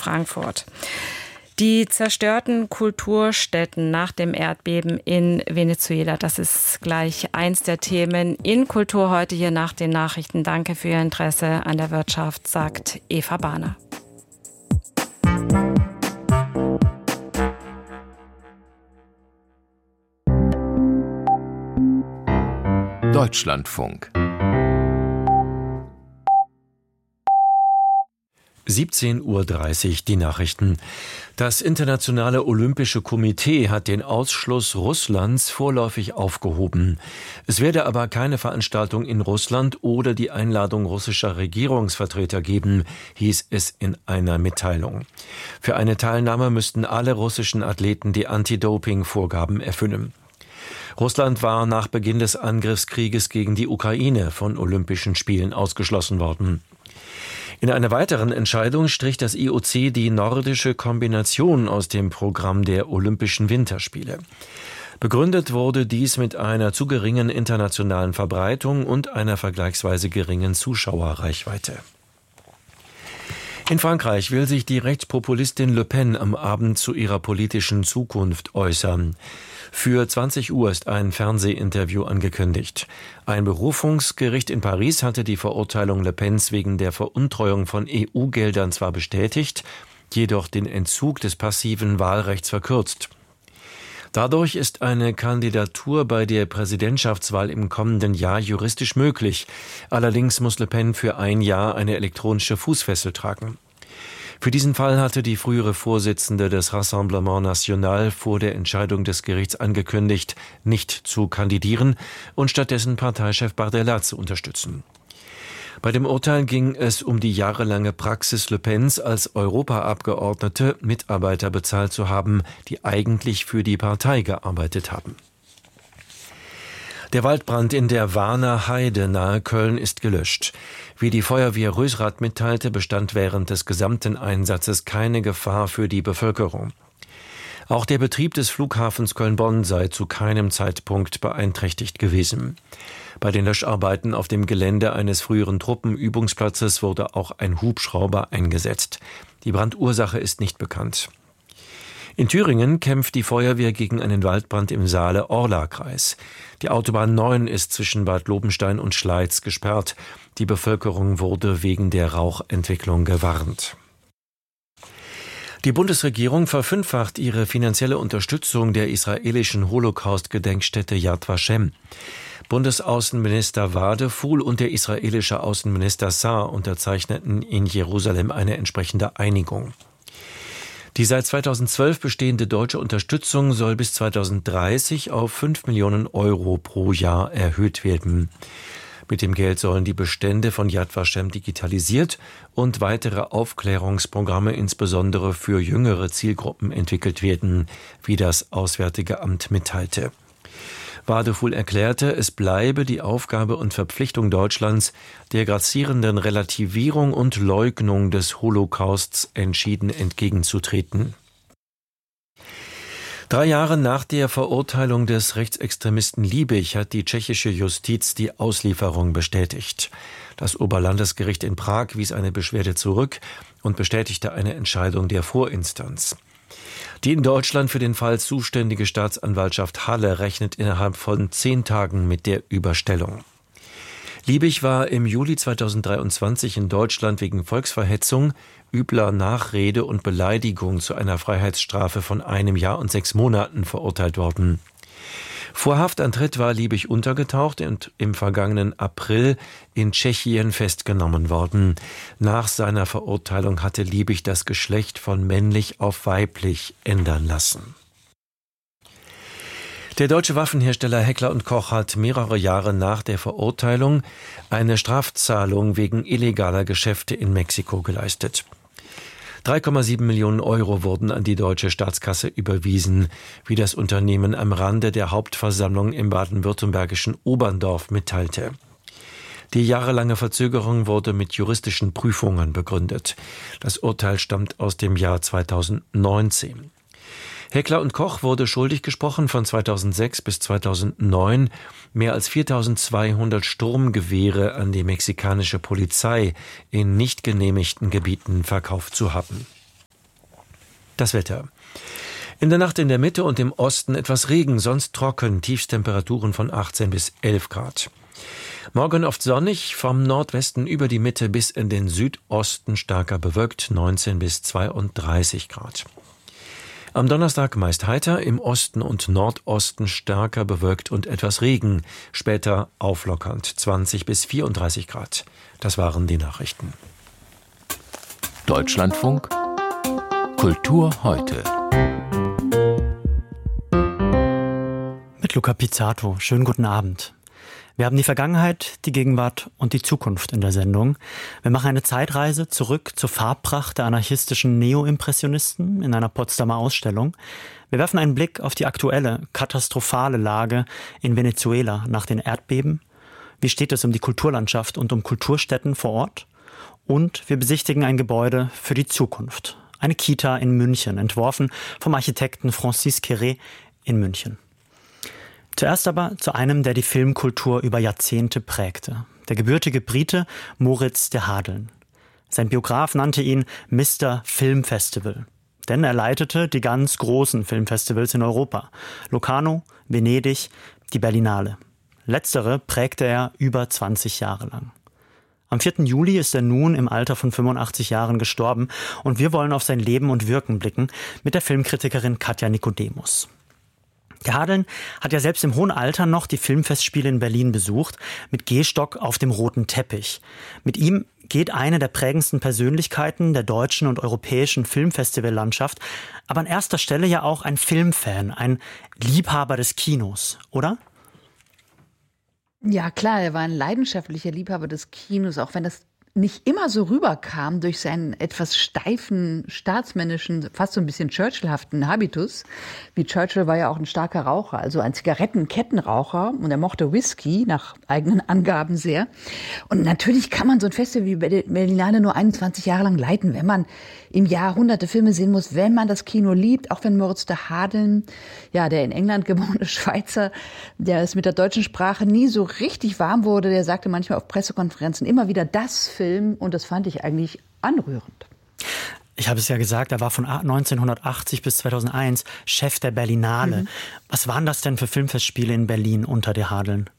Frankfurt. Die zerstörten Kulturstätten nach dem Erdbeben in Venezuela, das ist gleich eins der Themen in Kultur heute hier nach den Nachrichten. Danke für Ihr Interesse an der Wirtschaft, sagt Eva Bahner. Deutschlandfunk 17:30 Uhr die Nachrichten. Das Internationale Olympische Komitee hat den Ausschluss Russlands vorläufig aufgehoben. Es werde aber keine Veranstaltung in Russland oder die Einladung russischer Regierungsvertreter geben, hieß es in einer Mitteilung. Für eine Teilnahme müssten alle russischen Athleten die Anti-Doping-Vorgaben erfüllen. Russland war nach Beginn des Angriffskrieges gegen die Ukraine von Olympischen Spielen ausgeschlossen worden. In einer weiteren Entscheidung strich das IOC die nordische Kombination aus dem Programm der Olympischen Winterspiele. Begründet wurde dies mit einer zu geringen internationalen Verbreitung und einer vergleichsweise geringen Zuschauerreichweite. In Frankreich will sich die Rechtspopulistin Le Pen am Abend zu ihrer politischen Zukunft äußern. Für 20 Uhr ist ein Fernsehinterview angekündigt. Ein Berufungsgericht in Paris hatte die Verurteilung Le Pens wegen der Veruntreuung von EU-Geldern zwar bestätigt, jedoch den Entzug des passiven Wahlrechts verkürzt. Dadurch ist eine Kandidatur bei der Präsidentschaftswahl im kommenden Jahr juristisch möglich. Allerdings muss Le Pen für ein Jahr eine elektronische Fußfessel tragen. Für diesen Fall hatte die frühere Vorsitzende des Rassemblement National vor der Entscheidung des Gerichts angekündigt, nicht zu kandidieren und stattdessen Parteichef Bardella zu unterstützen. Bei dem Urteil ging es um die jahrelange Praxis Le Pens als Europaabgeordnete, Mitarbeiter bezahlt zu haben, die eigentlich für die Partei gearbeitet haben. Der Waldbrand in der Warner Heide nahe Köln ist gelöscht. Wie die Feuerwehr Rösrath mitteilte, bestand während des gesamten Einsatzes keine Gefahr für die Bevölkerung. Auch der Betrieb des Flughafens Köln-Bonn sei zu keinem Zeitpunkt beeinträchtigt gewesen. Bei den Löscharbeiten auf dem Gelände eines früheren Truppenübungsplatzes wurde auch ein Hubschrauber eingesetzt. Die Brandursache ist nicht bekannt. In Thüringen kämpft die Feuerwehr gegen einen Waldbrand im Saale-Orla-Kreis. Die Autobahn 9 ist zwischen Bad Lobenstein und Schleiz gesperrt. Die Bevölkerung wurde wegen der Rauchentwicklung gewarnt. Die Bundesregierung verfünffacht ihre finanzielle Unterstützung der israelischen Holocaust-Gedenkstätte Yad Vashem. Bundesaußenminister Wadefuhl und der israelische Außenminister Saar unterzeichneten in Jerusalem eine entsprechende Einigung. Die seit 2012 bestehende deutsche Unterstützung soll bis 2030 auf 5 Millionen Euro pro Jahr erhöht werden. Mit dem Geld sollen die Bestände von Yad Vashem digitalisiert und weitere Aufklärungsprogramme insbesondere für jüngere Zielgruppen entwickelt werden, wie das Auswärtige Amt mitteilte. Wadefuhl erklärte, es bleibe die Aufgabe und Verpflichtung Deutschlands, der grassierenden Relativierung und Leugnung des Holocausts entschieden entgegenzutreten. 3 Jahre nach der Verurteilung des Rechtsextremisten Liebig hat die tschechische Justiz die Auslieferung bestätigt. Das Oberlandesgericht in Prag wies eine Beschwerde zurück und bestätigte eine Entscheidung der Vorinstanz. Die in Deutschland für den Fall zuständige Staatsanwaltschaft Halle rechnet innerhalb von 10 Tagen mit der Überstellung. Liebig war im Juli 2023 in Deutschland wegen Volksverhetzung, übler Nachrede und Beleidigung zu einer Freiheitsstrafe von 1 Jahr und 6 Monaten verurteilt worden. Vor Haftantritt war Liebig untergetaucht und im vergangenen April in Tschechien festgenommen worden. Nach seiner Verurteilung hatte Liebig das Geschlecht von männlich auf weiblich ändern lassen. Der deutsche Waffenhersteller Heckler & Koch hat mehrere Jahre nach der Verurteilung eine Strafzahlung wegen illegaler Geschäfte in Mexiko geleistet. 3,7 Millionen Euro wurden an die deutsche Staatskasse überwiesen, wie das Unternehmen am Rande der Hauptversammlung im baden-württembergischen Oberndorf mitteilte. Die jahrelange Verzögerung wurde mit juristischen Prüfungen begründet. Das Urteil stammt aus dem Jahr 2019. Heckler & Koch wurde schuldig gesprochen, von 2006 bis 2009 mehr als 4.200 Sturmgewehre an die mexikanische Polizei in nicht genehmigten Gebieten verkauft zu haben. Das Wetter. In der Nacht in der Mitte und im Osten etwas Regen, sonst trocken, Tiefstemperaturen von 18 bis 11 Grad. Morgen oft sonnig, vom Nordwesten über die Mitte bis in den Südosten stärker bewölkt, 19 bis 32 Grad. Am Donnerstag meist heiter, im Osten und Nordosten stärker bewölkt und etwas Regen, später auflockernd, 20 bis 34 Grad. Das waren die Nachrichten. Deutschlandfunk Kultur heute. Mit Luca Pizzato. Schönen guten Abend. Wir haben die Vergangenheit, die Gegenwart und die Zukunft in der Sendung. Wir machen eine Zeitreise zurück zur Farbpracht der anarchistischen Neo-Impressionisten in einer Potsdamer Ausstellung. Wir werfen einen Blick auf die aktuelle, katastrophale Lage in Venezuela nach den Erdbeben. Wie steht es um die Kulturlandschaft und um Kulturstätten vor Ort? Und wir besichtigen ein Gebäude für die Zukunft. Eine Kita in München, entworfen vom Architekten Francis Quéré in München. Zuerst aber zu einem, der die Filmkultur über Jahrzehnte prägte. Der gebürtige Brite Moritz de Hadeln. Sein Biograf nannte ihn Mr. Filmfestival. Denn er leitete die ganz großen Filmfestivals in Europa. Locarno, Venedig, die Berlinale. Letztere prägte er über 20 Jahre lang. Am 4. Juli ist er nun im Alter von 85 Jahren gestorben und wir wollen auf sein Leben und Wirken blicken mit der Filmkritikerin Katja Nicodemus. De Hadeln hat ja selbst im hohen Alter noch die Filmfestspiele in Berlin besucht, mit Gehstock auf dem roten Teppich. Mit ihm geht eine der prägendsten Persönlichkeiten der deutschen und europäischen Filmfestivallandschaft, aber an erster Stelle ja auch ein Filmfan, ein Liebhaber des Kinos, oder? Ja, klar, er war ein leidenschaftlicher Liebhaber des Kinos, auch wenn das nicht immer so rüberkam durch seinen etwas steifen, staatsmännischen, fast so ein bisschen Churchill-haften Habitus. Wie Churchill war ja auch ein starker Raucher, also ein Zigarettenkettenraucher, und er mochte Whisky, nach eigenen Angaben sehr. Und natürlich kann man so ein Festival wie Berlinale nur 21 Jahre lang leiten, wenn man im Jahr hunderte Filme sehen muss, wenn man das Kino liebt, auch wenn Moritz de Hadeln, ja, der in England geborene Schweizer, der es mit der deutschen Sprache nie so richtig warm wurde, der sagte manchmal auf Pressekonferenzen immer wieder das Film, und das fand ich eigentlich anrührend. Ich habe es ja gesagt, er war von 1980 bis 2001 Chef der Berlinale. Was waren das denn für Filmfestspiele in Berlin unter de Hadeln?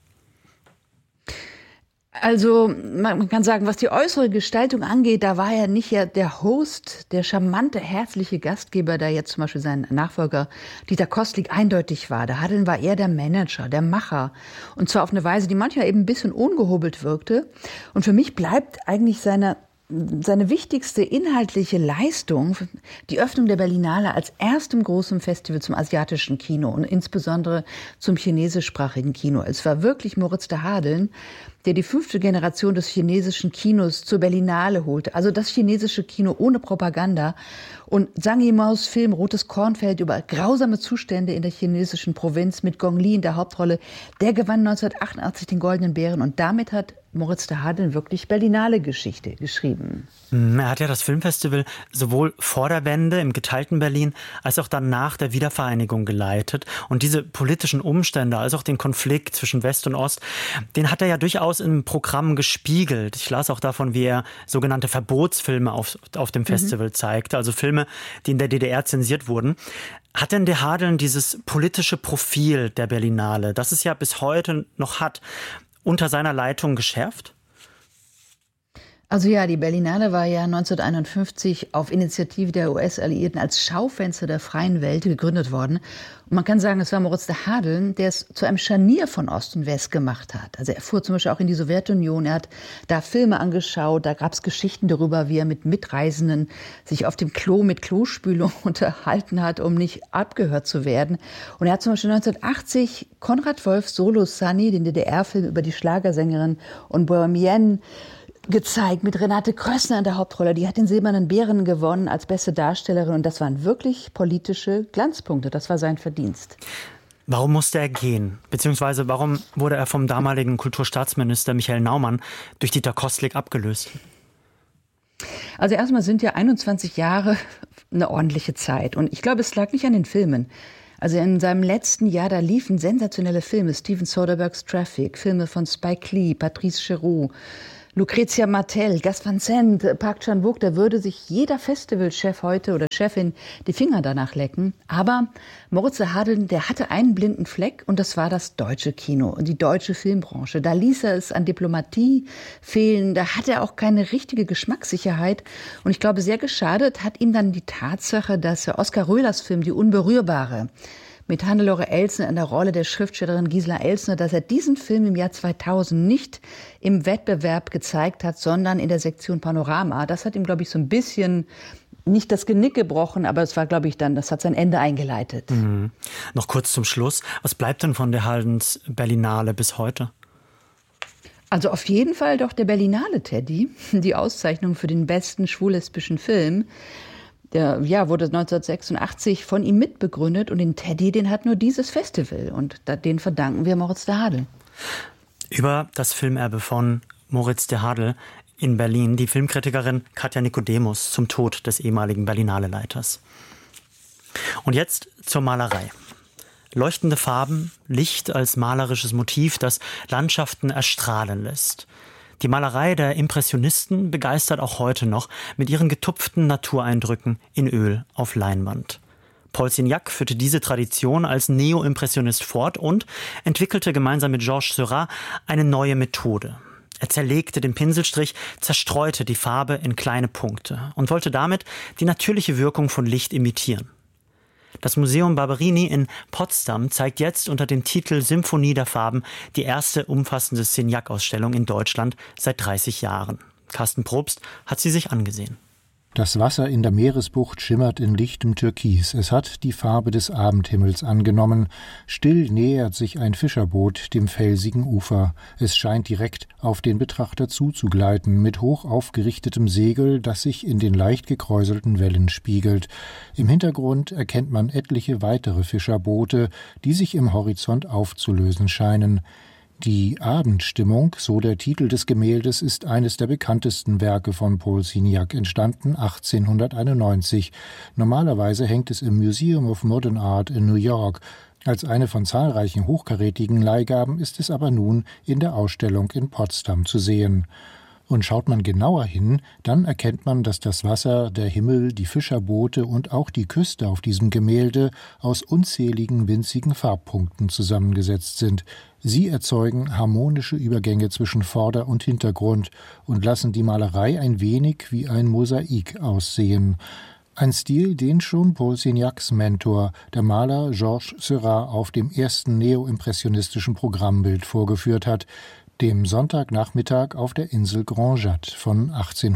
Also man kann sagen, was die äußere Gestaltung angeht, da war er nicht ja der Host, der charmante, herzliche Gastgeber, der jetzt zum Beispiel sein Nachfolger Dieter Kostlik eindeutig war. Der Hadeln war eher der Manager, der Macher. Und zwar auf eine Weise, die manchmal eben ein bisschen ungehobelt wirkte. Und für mich bleibt eigentlich seine wichtigste inhaltliche Leistung die Öffnung der Berlinale als erstem großen Festival zum asiatischen Kino und insbesondere zum chinesischsprachigen Kino. Es war wirklich Moritz de Hadeln, der die 5. Generation des chinesischen Kinos zur Berlinale holte. Also das chinesische Kino ohne Propaganda. Und Zhang Yimous Film Rotes Kornfeld über grausame Zustände in der chinesischen Provinz mit Gong Li in der Hauptrolle, der gewann 1988 den Goldenen Bären und damit hat Moritz de Hadeln wirklich Berlinale-Geschichte geschrieben. Er hat ja das Filmfestival sowohl vor der Wende im geteilten Berlin als auch dann nach der Wiedervereinigung geleitet. Und diese politischen Umstände, als auch den Konflikt zwischen West und Ost, den hat er ja durchaus im Programm gespiegelt. Ich las auch davon, wie er sogenannte Verbotsfilme auf dem Festival zeigte, also Filme, die in der DDR zensiert wurden. Hat denn de Hadeln dieses politische Profil der Berlinale, das es ja bis heute noch hat, unter seiner Leitung geschärft? Also ja, die Berlinale war ja 1951 auf Initiative der US-Alliierten als Schaufenster der freien Welt gegründet worden. Und man kann sagen, es war Moritz de Hadeln, der es zu einem Scharnier von Ost und West gemacht hat. Also er fuhr zum Beispiel auch in die Sowjetunion, er hat da Filme angeschaut, da gab es Geschichten darüber, wie er mit Mitreisenden sich auf dem Klo mit Klospülung unterhalten hat, um nicht abgehört zu werden. Und er hat zum Beispiel 1980 Konrad Wolfs Solo Sunny, den DDR-Film über die Schlagersängerin und Bohemienne, gezeigt mit Renate Krössner in der Hauptrolle. Die hat den Silbernen Bären gewonnen als beste Darstellerin und das waren wirklich politische Glanzpunkte. Das war sein Verdienst. Warum musste er gehen? Beziehungsweise warum wurde er vom damaligen Kulturstaatsminister Michael Naumann durch Dieter Kostlik abgelöst? Also erstmal sind ja 21 Jahre eine ordentliche Zeit und ich glaube, es lag nicht an den Filmen. Also in seinem letzten Jahr, da liefen sensationelle Filme, Steven Soderberghs Traffic, Filme von Spike Lee, Patrice Chéreau, Lucrezia Martel, Gus Van Sant, Park Chan-wook, da würde sich jeder Festivalchef heute oder Chefin die Finger danach lecken. Aber Moritz de Hadeln, der hatte einen blinden Fleck und das war das deutsche Kino und die deutsche Filmbranche. Da ließ er es an Diplomatie fehlen, da hatte er auch keine richtige Geschmackssicherheit. Und ich glaube, sehr geschadet hat ihm dann die Tatsache, dass Oskar Röhlers Film Die Unberührbare mit Hannelore Elsner in der Rolle der Schriftstellerin Gisela Elsner, dass er diesen Film im Jahr 2000 nicht im Wettbewerb gezeigt hat, sondern in der Sektion Panorama. Das hat ihm, glaube ich, so ein bisschen nicht das Genick gebrochen, aber es war, glaube ich, das hat sein Ende eingeleitet. Mhm. Noch kurz zum Schluss. Was bleibt denn von de Haldens Berlinale bis heute? Also auf jeden Fall doch der Berlinale, Teddy. Die Auszeichnung für den besten schwul-lesbischen Film. Der wurde 1986 von ihm mitbegründet und den Teddy, den hat nur dieses Festival und den verdanken wir Moritz de Hadeln. Über das Filmerbe von Moritz de Hadeln in Berlin die Filmkritikerin Katja Nicodemus zum Tod des ehemaligen Berlinale-Leiters. Und jetzt zur Malerei. Leuchtende Farben, Licht als malerisches Motiv, das Landschaften erstrahlen lässt. Die Malerei der Impressionisten begeistert auch heute noch mit ihren getupften Natureindrücken in Öl auf Leinwand. Paul Signac führte diese Tradition als Neo-Impressionist fort und entwickelte gemeinsam mit Georges Seurat eine neue Methode. Er zerlegte den Pinselstrich, zerstreute die Farbe in kleine Punkte und wollte damit die natürliche Wirkung von Licht imitieren. Das Museum Barberini in Potsdam zeigt jetzt unter dem Titel Symphonie der Farben die erste umfassende Signac-Ausstellung in Deutschland seit 30 Jahren. Carsten Probst hat sie sich angesehen. Das Wasser in der Meeresbucht schimmert in lichtem Türkis. Es hat die Farbe des Abendhimmels angenommen. Still nähert sich ein Fischerboot dem felsigen Ufer. Es scheint direkt auf den Betrachter zuzugleiten, mit hoch aufgerichtetem Segel, das sich in den leicht gekräuselten Wellen spiegelt. Im Hintergrund erkennt man etliche weitere Fischerboote, die sich im Horizont aufzulösen scheinen. Die Abendstimmung, so der Titel des Gemäldes, ist eines der bekanntesten Werke von Paul Signac, entstanden 1891. Normalerweise hängt es im Museum of Modern Art in New York. Als eine von zahlreichen hochkarätigen Leihgaben ist es aber nun in der Ausstellung in Potsdam zu sehen. Und schaut man genauer hin, dann erkennt man, dass das Wasser, der Himmel, die Fischerboote und auch die Küste auf diesem Gemälde aus unzähligen winzigen Farbpunkten zusammengesetzt sind. Sie erzeugen harmonische Übergänge zwischen Vorder- und Hintergrund und lassen die Malerei ein wenig wie ein Mosaik aussehen. Ein Stil, den schon Paul Signacs Mentor, der Maler Georges Seurat, auf dem ersten neoimpressionistischen Programmbild vorgeführt hat, dem Sonntagnachmittag auf der Insel Grand Jatte von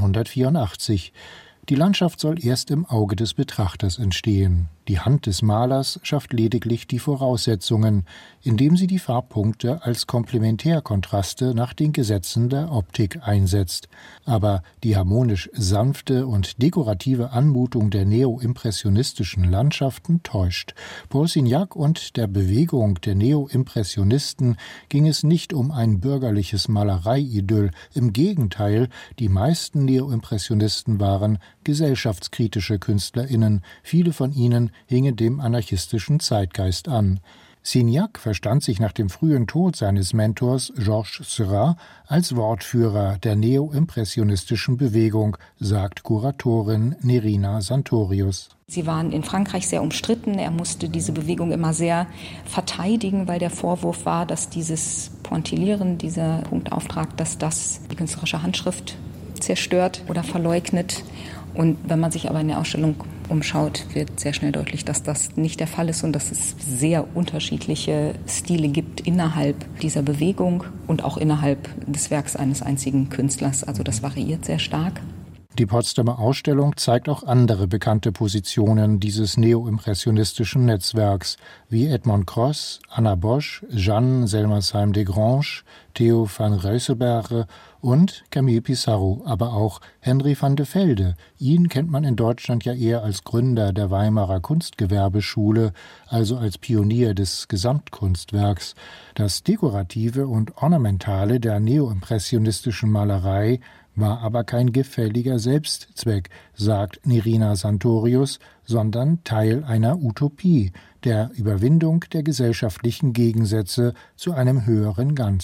1884. Die Landschaft soll erst im Auge des Betrachters entstehen. Die Hand des Malers schafft lediglich die Voraussetzungen, indem sie die Farbpunkte als Komplementärkontraste nach den Gesetzen der Optik einsetzt. Aber die harmonisch sanfte und dekorative Anmutung der neoimpressionistischen Landschaften täuscht. Paul Signac und der Bewegung der Neoimpressionisten ging es nicht um ein bürgerliches Malerei-Idyll. Im Gegenteil, die meisten Neoimpressionisten waren gesellschaftskritische KünstlerInnen. Viele von ihnen hingen dem anarchistischen Zeitgeist an. Signac verstand sich nach dem frühen Tod seines Mentors Georges Seurat als Wortführer der neoimpressionistischen Bewegung, sagt Kuratorin Nerina Santorius. Sie waren in Frankreich sehr umstritten. Er musste diese Bewegung immer sehr verteidigen, weil der Vorwurf war, dass dieses Pointillieren, dieser Punktauftrag, dass das die künstlerische Handschrift zerstört oder verleugnet. Und wenn man sich aber in der Ausstellung umschaut, wird sehr schnell deutlich, dass das nicht der Fall ist und dass es sehr unterschiedliche Stile gibt innerhalb dieser Bewegung und auch innerhalb des Werks eines einzigen Künstlers. Also das variiert sehr stark. Die Potsdamer Ausstellung zeigt auch andere bekannte Positionen dieses neoimpressionistischen Netzwerks, wie Edmond Cross, Anna Bosch, Jeanne Selmersheim-Desgrange, Theo van Ruyselberghe und Camille Pissarro, aber auch Henry van de Velde. Ihn kennt man in Deutschland ja eher als Gründer der Weimarer Kunstgewerbeschule, also als Pionier des Gesamtkunstwerks. Das Dekorative und Ornamentale der neoimpressionistischen Malerei war aber kein gefälliger Selbstzweck, sagt Nerina Santorius, sondern Teil einer Utopie, der Überwindung der gesellschaftlichen Gegensätze zu einem höheren Ganzen.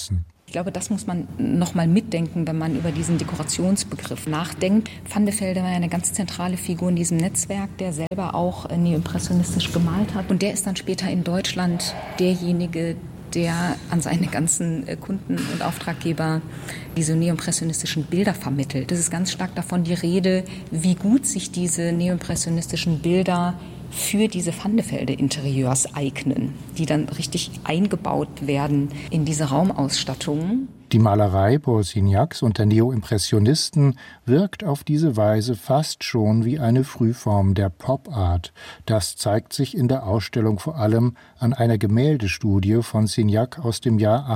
Ich glaube, das muss man noch mal mitdenken, wenn man über diesen Dekorationsbegriff nachdenkt. Van de Velde war eine ganz zentrale Figur in diesem Netzwerk, der selber auch neoimpressionistisch gemalt hat. Und der ist dann später in Deutschland derjenige, der an seine ganzen Kunden und Auftraggeber diese neoimpressionistischen Bilder vermittelt. Das ist ganz stark davon die Rede, wie gut sich diese neoimpressionistischen Bilder für diese Van de Velde Interieurs eignen, die dann richtig eingebaut werden in diese Raumausstattungen. Die Malerei Paul Signacs und der Neoimpressionisten wirkt auf diese Weise fast schon wie eine Frühform der Pop-Art. Das zeigt sich in der Ausstellung vor allem an einer Gemäldestudie von Signac aus dem Jahr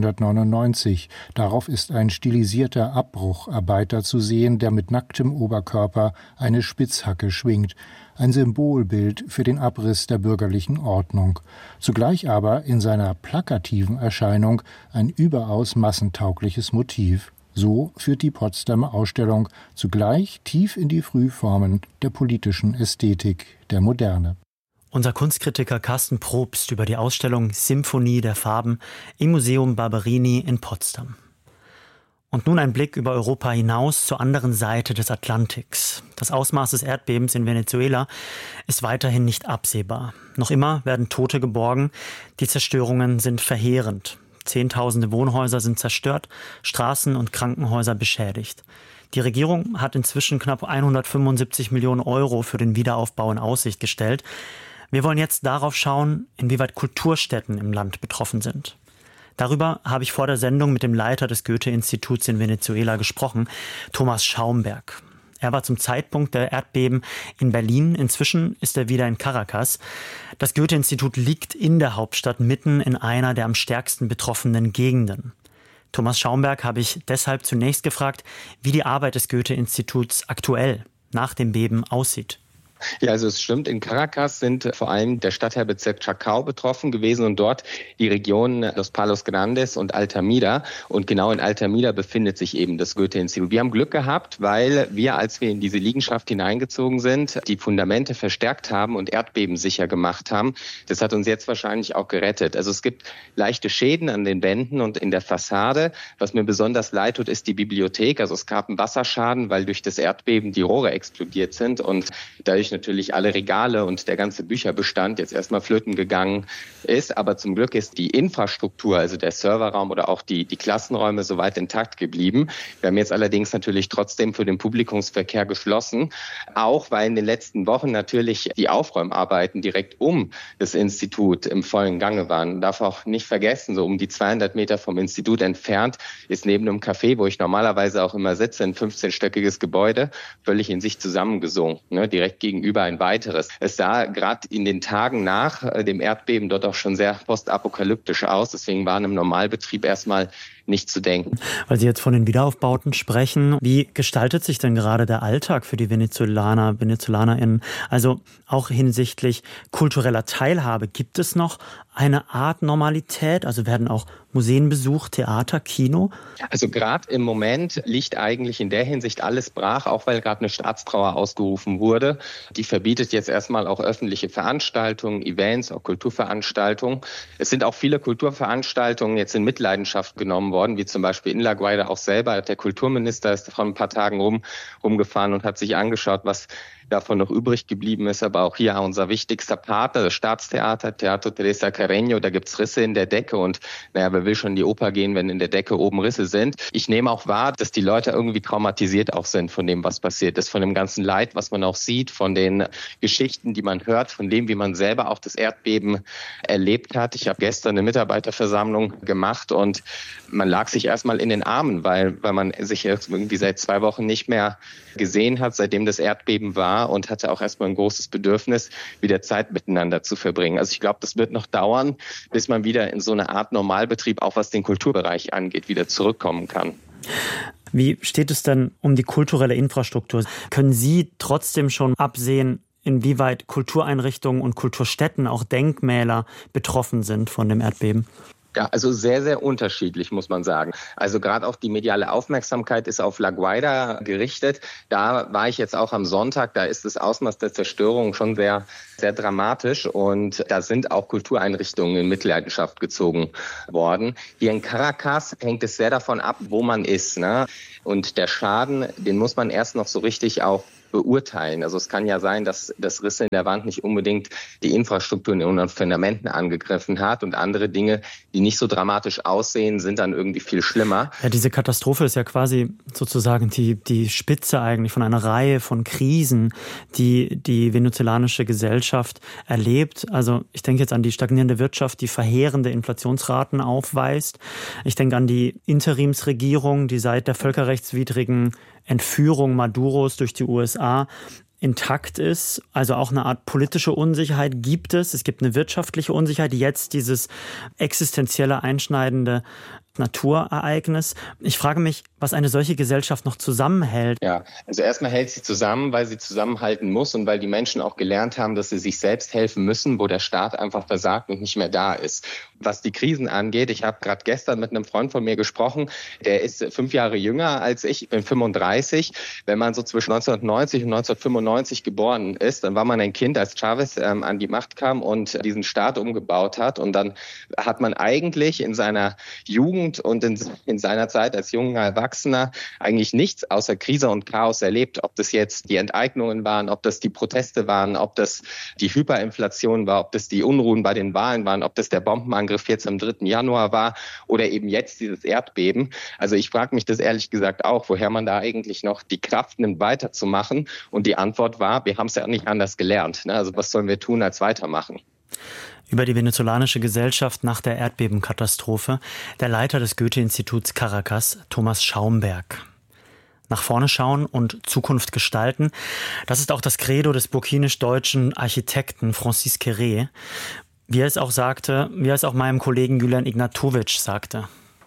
1899. Darauf ist ein stilisierter Abbrucharbeiter zu sehen, der mit nacktem Oberkörper eine Spitzhacke schwingt. Ein Symbolbild für den Abriss der bürgerlichen Ordnung. Zugleich aber in seiner plakativen Erscheinung ein überaus massentaugliches Motiv. So führt die Potsdamer Ausstellung zugleich tief in die Frühformen der politischen Ästhetik der Moderne. Unser Kunstkritiker Carsten Probst über die Ausstellung Symphonie der Farben im Museum Barberini in Potsdam. Und nun ein Blick über Europa hinaus zur anderen Seite des Atlantiks. Das Ausmaß des Erdbebens in Venezuela ist weiterhin nicht absehbar. Noch immer werden Tote geborgen. Die Zerstörungen sind verheerend. Zehntausende Wohnhäuser sind zerstört, Straßen und Krankenhäuser beschädigt. Die Regierung hat inzwischen knapp 175 Millionen Euro für den Wiederaufbau in Aussicht gestellt. Wir wollen jetzt darauf schauen, inwieweit Kulturstätten im Land betroffen sind. Darüber habe ich vor der Sendung mit dem Leiter des Goethe-Instituts in Venezuela gesprochen, Thomas Schaumberg. Er war zum Zeitpunkt der Erdbeben in Berlin. Inzwischen ist er wieder in Caracas. Das Goethe-Institut liegt in der Hauptstadt mitten in einer der am stärksten betroffenen Gegenden. Thomas Schaumberg habe ich deshalb zunächst gefragt, wie die Arbeit des Goethe-Instituts aktuell nach dem Beben aussieht. Ja, also es stimmt, in Caracas sind vor allem der Stadtteilbezirk Chacao betroffen gewesen und dort die Regionen Los Palos Grandes und Altamira. Und genau in Altamira befindet sich eben das Goethe-Institut. Wir haben Glück gehabt, weil wir, als wir in diese Liegenschaft hineingezogen sind, die Fundamente verstärkt haben und erdbebensicher gemacht haben. Das hat uns jetzt wahrscheinlich auch gerettet. Also es gibt leichte Schäden an den Wänden und in der Fassade. Was mir besonders leid tut, ist die Bibliothek. Also es gab einen Wasserschaden, weil durch das Erdbeben die Rohre explodiert sind und dadurch natürlich alle Regale und der ganze Bücherbestand jetzt erstmal flöten gegangen ist. Aber zum Glück ist die Infrastruktur, also der Serverraum oder auch die Klassenräume soweit intakt geblieben. Wir haben jetzt allerdings natürlich trotzdem für den Publikumsverkehr geschlossen, auch weil in den letzten Wochen natürlich die Aufräumarbeiten direkt um das Institut im vollen Gange waren. Man darf auch nicht vergessen, so um die 200 Meter vom Institut entfernt ist neben einem Café, wo ich normalerweise auch immer sitze, ein 15-stöckiges Gebäude, völlig in sich zusammengesunken, direkt gegenüber ein weiteres. Es sah gerade in den Tagen nach dem Erdbeben dort auch schon sehr postapokalyptisch aus. Deswegen war im Normalbetrieb erstmal nicht zu denken. Weil Sie jetzt von den Wiederaufbauten sprechen, wie gestaltet sich denn gerade der Alltag für die VenezolanerInnen? Also auch hinsichtlich kultureller Teilhabe. Gibt es noch eine Art Normalität? Also werden auch Museen besucht, Theater, Kino? Also gerade im Moment liegt eigentlich in der Hinsicht alles brach, auch weil gerade eine Staatstrauer ausgerufen wurde. Die verbietet jetzt erstmal auch öffentliche Veranstaltungen, Events, auch Kulturveranstaltungen. Es sind auch viele Kulturveranstaltungen jetzt in Mitleidenschaft genommen worden, wie zum Beispiel in La Guaira auch selber. Der Kulturminister ist vor ein paar Tagen rumgefahren und hat sich angeschaut, was davon noch übrig geblieben ist. Aber auch hier unser wichtigster Partner, das Staatstheater, Teatro Teresa Carreño, da gibt's Risse in der Decke und wer will schon in die Oper gehen, wenn in der Decke oben Risse sind. Ich nehme auch wahr, dass die Leute irgendwie traumatisiert auch sind von dem, was passiert ist, von dem ganzen Leid, was man auch sieht, von den Geschichten, die man hört, von dem, wie man selber auch das Erdbeben erlebt hat. Ich habe gestern eine Mitarbeiterversammlung gemacht und man lag sich erstmal in den Armen, weil man sich jetzt irgendwie seit 2 Wochen nicht mehr gesehen hat, seitdem das Erdbeben war und hatte auch erstmal ein großes Bedürfnis, wieder Zeit miteinander zu verbringen. Also ich glaube, das wird noch dauern, bis man wieder in so eine Art Normalbetrieb, auch was den Kulturbereich angeht, wieder zurückkommen kann. Wie steht es denn um die kulturelle Infrastruktur? Können Sie trotzdem schon absehen, inwieweit Kultureinrichtungen und Kulturstätten, auch Denkmäler, betroffen sind von dem Erdbeben? Ja, also sehr, sehr unterschiedlich, muss man sagen. Also gerade auch die mediale Aufmerksamkeit ist auf La Guaira gerichtet. Da war ich jetzt auch am Sonntag, da ist das Ausmaß der Zerstörung schon sehr, sehr dramatisch und da sind auch Kultureinrichtungen in Mitleidenschaft gezogen worden. Hier in Caracas hängt es sehr davon ab, wo man ist, ne? Und der Schaden, den muss man erst noch so richtig auch beurteilen. Also es kann ja sein, dass das Risse in der Wand nicht unbedingt die Infrastruktur in den Fundamenten angegriffen hat und andere Dinge, die nicht so dramatisch aussehen, sind dann irgendwie viel schlimmer. Ja, diese Katastrophe ist ja quasi sozusagen die Spitze eigentlich von einer Reihe von Krisen, die venezolanische Gesellschaft erlebt. Also ich denke jetzt an die stagnierende Wirtschaft, die verheerende Inflationsraten aufweist. Ich denke an die Interimsregierung, die seit der völkerrechtswidrigen Entführung Maduros durch die USA intakt ist. Also auch eine Art politische Unsicherheit gibt es. Es gibt eine wirtschaftliche Unsicherheit, jetzt dieses existenzielle, einschneidende Naturereignis. Ich frage mich, was eine solche Gesellschaft noch zusammenhält. Ja, also erstmal hält sie zusammen, weil sie zusammenhalten muss und weil die Menschen auch gelernt haben, dass sie sich selbst helfen müssen, wo der Staat einfach versagt und nicht mehr da ist. Was die Krisen angeht, ich habe gerade gestern mit einem Freund von mir gesprochen, der ist 5 Jahre jünger als ich bin 35. Wenn man so zwischen 1990 und 1995 geboren ist, dann war man ein Kind, als Chavez an die Macht kam und diesen Staat umgebaut hat. Und dann hat man eigentlich in seiner Jugend und in seiner Zeit als junger Erwachsener eigentlich nichts außer Krise und Chaos erlebt. Ob das jetzt die Enteignungen waren, ob das die Proteste waren, ob das die Hyperinflation war, ob das die Unruhen bei den Wahlen waren, ob das der Bombenangriff jetzt am 3. Januar war oder eben jetzt dieses Erdbeben. Also ich frage mich das ehrlich gesagt auch, woher man da eigentlich noch die Kraft nimmt, weiterzumachen. Und die Antwort war, wir haben es ja nicht anders gelernt. Also was sollen wir tun als weitermachen? Über die venezolanische Gesellschaft nach der Erdbebenkatastrophe der Leiter des Goethe-Instituts Caracas, Thomas Schaumberg. Nach vorne schauen und Zukunft gestalten, das ist auch das Credo des burkinisch-deutschen Architekten Francis Kéré. Wie er es auch meinem Kollegen Julian Ignatowicz sagte.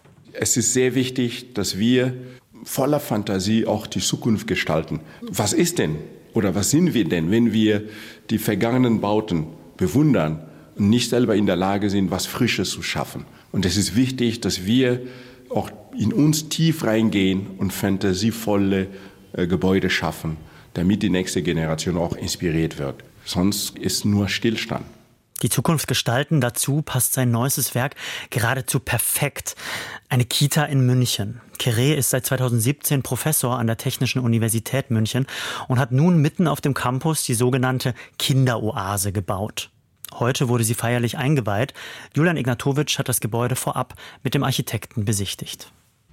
Es ist sehr wichtig, dass wir voller Fantasie auch die Zukunft gestalten. Was ist denn oder was sind wir denn, wenn wir die vergangenen Bauten bewundern und nicht selber in der Lage sind, was Frisches zu schaffen? Und es ist wichtig, dass wir auch in uns tief reingehen und fantasievolle Gebäude schaffen, damit die nächste Generation auch inspiriert wird. Sonst ist nur Stillstand. Die Zukunft gestalten, dazu passt sein neuestes Werk geradezu perfekt. Eine Kita in München. Kéré ist seit 2017 Professor an der Technischen Universität München und hat nun mitten auf dem Campus die sogenannte Kinderoase gebaut. Heute wurde sie feierlich eingeweiht. Julian Ignatowicz hat das Gebäude vorab mit dem Architekten besichtigt.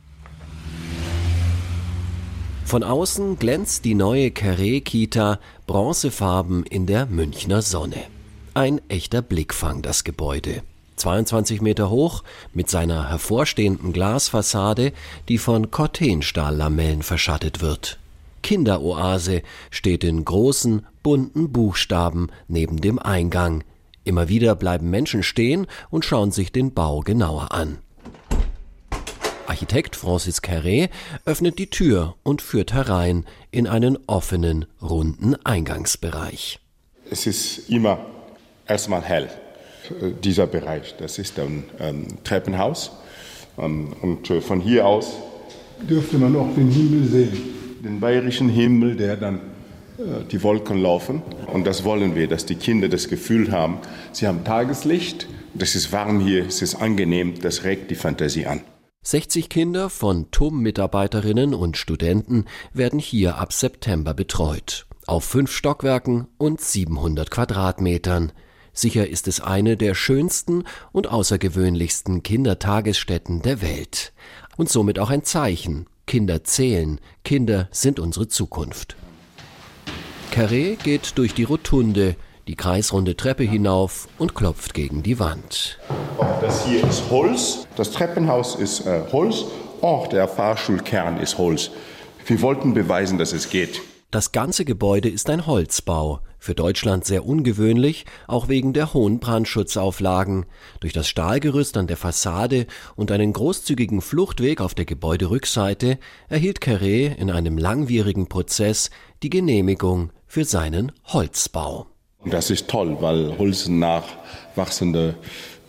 Von außen glänzt die neue Kéré-Kita bronzefarben in der Münchner Sonne. Ein echter Blickfang, das Gebäude. 22 Meter hoch, mit seiner hervorstehenden Glasfassade, die von Cortenstahllamellen verschattet wird. Kinderoase steht in großen, bunten Buchstaben neben dem Eingang. Immer wieder bleiben Menschen stehen und schauen sich den Bau genauer an. Architekt Francis Kéré öffnet die Tür und führt herein in einen offenen, runden Eingangsbereich. Es ist immer erstmal hell, dieser Bereich. Das ist ein Treppenhaus. Und von hier aus dürfte man auch den Himmel sehen. Den bayerischen Himmel, der dann die Wolken laufen. Und das wollen wir, dass die Kinder das Gefühl haben, sie haben Tageslicht, das ist warm hier, es ist angenehm, das regt die Fantasie an. 60 Kinder von TUM-Mitarbeiterinnen und Studenten werden hier ab September betreut. Auf 5 Stockwerken und 700 Quadratmetern. Sicher ist es eine der schönsten und außergewöhnlichsten Kindertagesstätten der Welt. Und somit auch ein Zeichen. Kinder zählen. Kinder sind unsere Zukunft. Kéré geht durch die Rotunde, die kreisrunde Treppe hinauf und klopft gegen die Wand. Das hier ist Holz, das Treppenhaus ist Holz, auch der Fahrschulkern ist Holz. Wir wollten beweisen, dass es geht. Das ganze Gebäude ist ein Holzbau, für Deutschland sehr ungewöhnlich, auch wegen der hohen Brandschutzauflagen. Durch das Stahlgerüst an der Fassade und einen großzügigen Fluchtweg auf der Gebäuderückseite erhielt Kéré in einem langwierigen Prozess die Genehmigung für seinen Holzbau. Das ist toll, weil Holz nachwachsende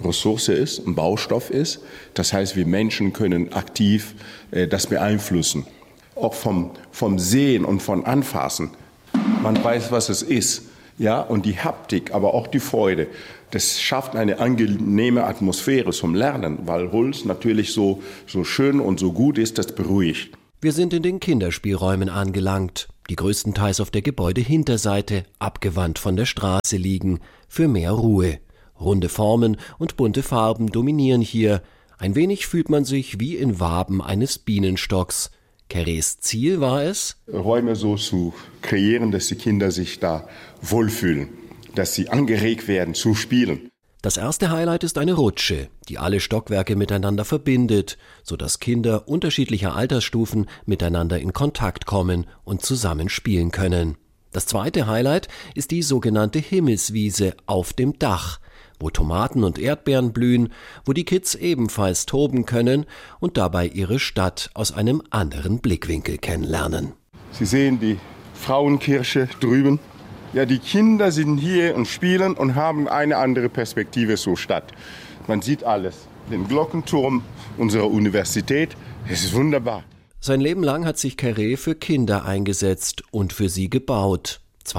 Ressource ist, ein Baustoff ist. Das heißt, wir Menschen können aktiv das beeinflussen. Auch vom Sehen und von Anfassen. Man weiß, was es ist. Ja, und die Haptik, aber auch die Freude. Das schafft eine angenehme Atmosphäre zum Lernen, weil Holz natürlich so schön und so gut ist, das beruhigt. Wir sind in den Kinderspielräumen angelangt, die größtenteils auf der Gebäudehinterseite, abgewandt von der Straße liegen, für mehr Ruhe. Runde Formen und bunte Farben dominieren hier. Ein wenig fühlt man sich wie in Waben eines Bienenstocks. Carrés Ziel war es, Räume so zu kreieren, dass die Kinder sich da wohlfühlen, dass sie angeregt werden zu spielen. Das erste Highlight ist eine Rutsche, die alle Stockwerke miteinander verbindet, sodass Kinder unterschiedlicher Altersstufen miteinander in Kontakt kommen und zusammen spielen können. Das zweite Highlight ist die sogenannte Himmelswiese auf dem Dach, wo Tomaten und Erdbeeren blühen, wo die Kids ebenfalls toben können und dabei ihre Stadt aus einem anderen Blickwinkel kennenlernen. Sie sehen die Frauenkirche drüben. Ja, die Kinder sind hier und spielen und haben eine andere Perspektive zur Stadt. Man sieht alles. Den Glockenturm unserer Universität, es ist wunderbar. Sein Leben lang hat sich Carré für Kinder eingesetzt und für sie gebaut.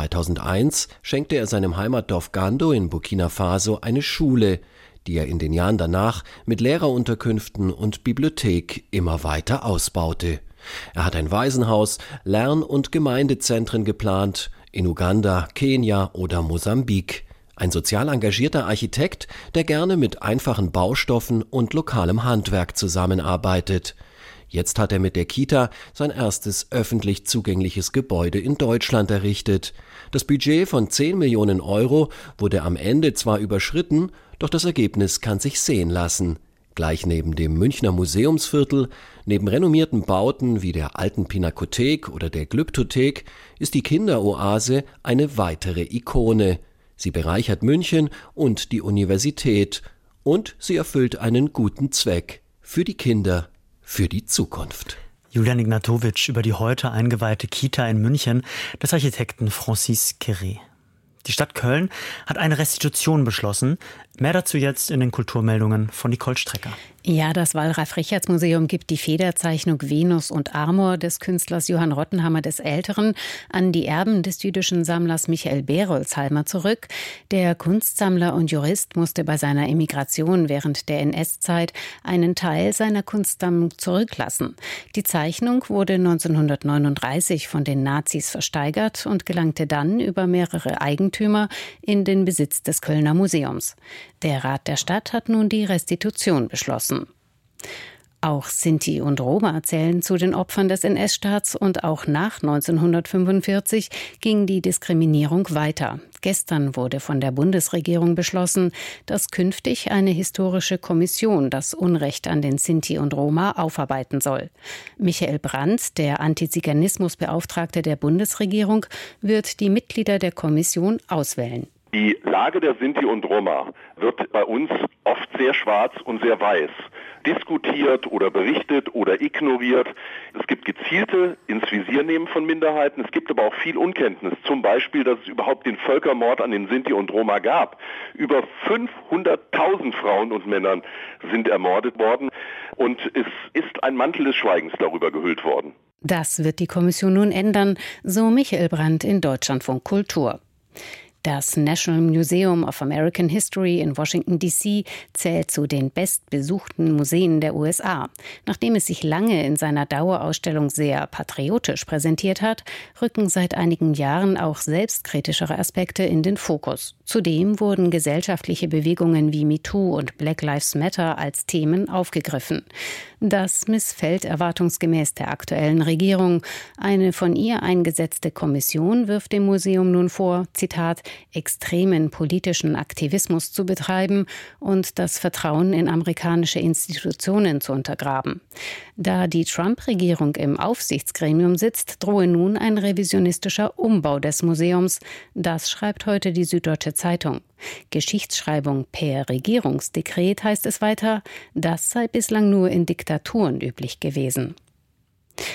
2001 schenkte er seinem Heimatdorf Gando in Burkina Faso eine Schule, die er in den Jahren danach mit Lehrerunterkünften und Bibliothek immer weiter ausbaute. Er hat ein Waisenhaus, Lern- und Gemeindezentren geplant, in Uganda, Kenia oder Mosambik. Ein sozial engagierter Architekt, der gerne mit einfachen Baustoffen und lokalem Handwerk zusammenarbeitet. Jetzt hat er mit der Kita sein erstes öffentlich zugängliches Gebäude in Deutschland errichtet. Das Budget von 10 Millionen Euro wurde am Ende zwar überschritten, doch das Ergebnis kann sich sehen lassen. Gleich neben dem Münchner Museumsviertel, neben renommierten Bauten wie der Alten Pinakothek oder der Glyptothek, ist die Kinderoase eine weitere Ikone. Sie bereichert München und die Universität. Und sie erfüllt einen guten Zweck für die Kinder. Für die Zukunft. Julian Ignatowitsch über die heute eingeweihte Kita in München des Architekten Francis Carré. Die Stadt Köln hat eine Restitution beschlossen. Mehr dazu jetzt in den Kulturmeldungen von Nicole Strecker. Ja, das Wallraf-Richartz-Museum gibt die Federzeichnung Venus und Amor des Künstlers Johann Rottenhammer des Älteren an die Erben des jüdischen Sammlers Michael Berolzheimer zurück. Der Kunstsammler und Jurist musste bei seiner Emigration während der NS-Zeit einen Teil seiner Kunstsammlung zurücklassen. Die Zeichnung wurde 1939 von den Nazis versteigert und gelangte dann über mehrere Eigentümer in den Besitz des Kölner Museums. Der Rat der Stadt hat nun die Restitution beschlossen. Auch Sinti und Roma zählen zu den Opfern des NS-Staats und auch nach 1945 ging die Diskriminierung weiter. Gestern wurde von der Bundesregierung beschlossen, dass künftig eine historische Kommission das Unrecht an den Sinti und Roma aufarbeiten soll. Michael Brandt, der Antiziganismusbeauftragte der Bundesregierung, wird die Mitglieder der Kommission auswählen. Die Lage der Sinti und Roma wird bei uns oft sehr schwarz und sehr weiß diskutiert oder berichtet oder ignoriert. Es gibt gezielte ins Visier nehmen von Minderheiten. Es gibt aber auch viel Unkenntnis. Zum Beispiel, dass es überhaupt den Völkermord an den Sinti und Roma gab. Über 500.000 Frauen und Männern sind ermordet worden. Und es ist ein Mantel des Schweigens darüber gehüllt worden. Das wird die Kommission nun ändern, so Michael Brandt in Deutschlandfunk Kultur. Das National Museum of American History in Washington, D.C. zählt zu den bestbesuchten Museen der USA. Nachdem es sich lange in seiner Dauerausstellung sehr patriotisch präsentiert hat, rücken seit einigen Jahren auch selbstkritischere Aspekte in den Fokus. Zudem wurden gesellschaftliche Bewegungen wie MeToo und Black Lives Matter als Themen aufgegriffen. Das missfällt erwartungsgemäß der aktuellen Regierung. Eine von ihr eingesetzte Kommission wirft dem Museum nun vor, Zitat, extremen politischen Aktivismus zu betreiben und das Vertrauen in amerikanische Institutionen zu untergraben. Da die Trump-Regierung im Aufsichtsgremium sitzt, drohe nun ein revisionistischer Umbau des Museums. Das schreibt heute die Süddeutsche Zeitung. Geschichtsschreibung per Regierungsdekret, heißt es weiter, das sei bislang nur in Diktaturen üblich gewesen.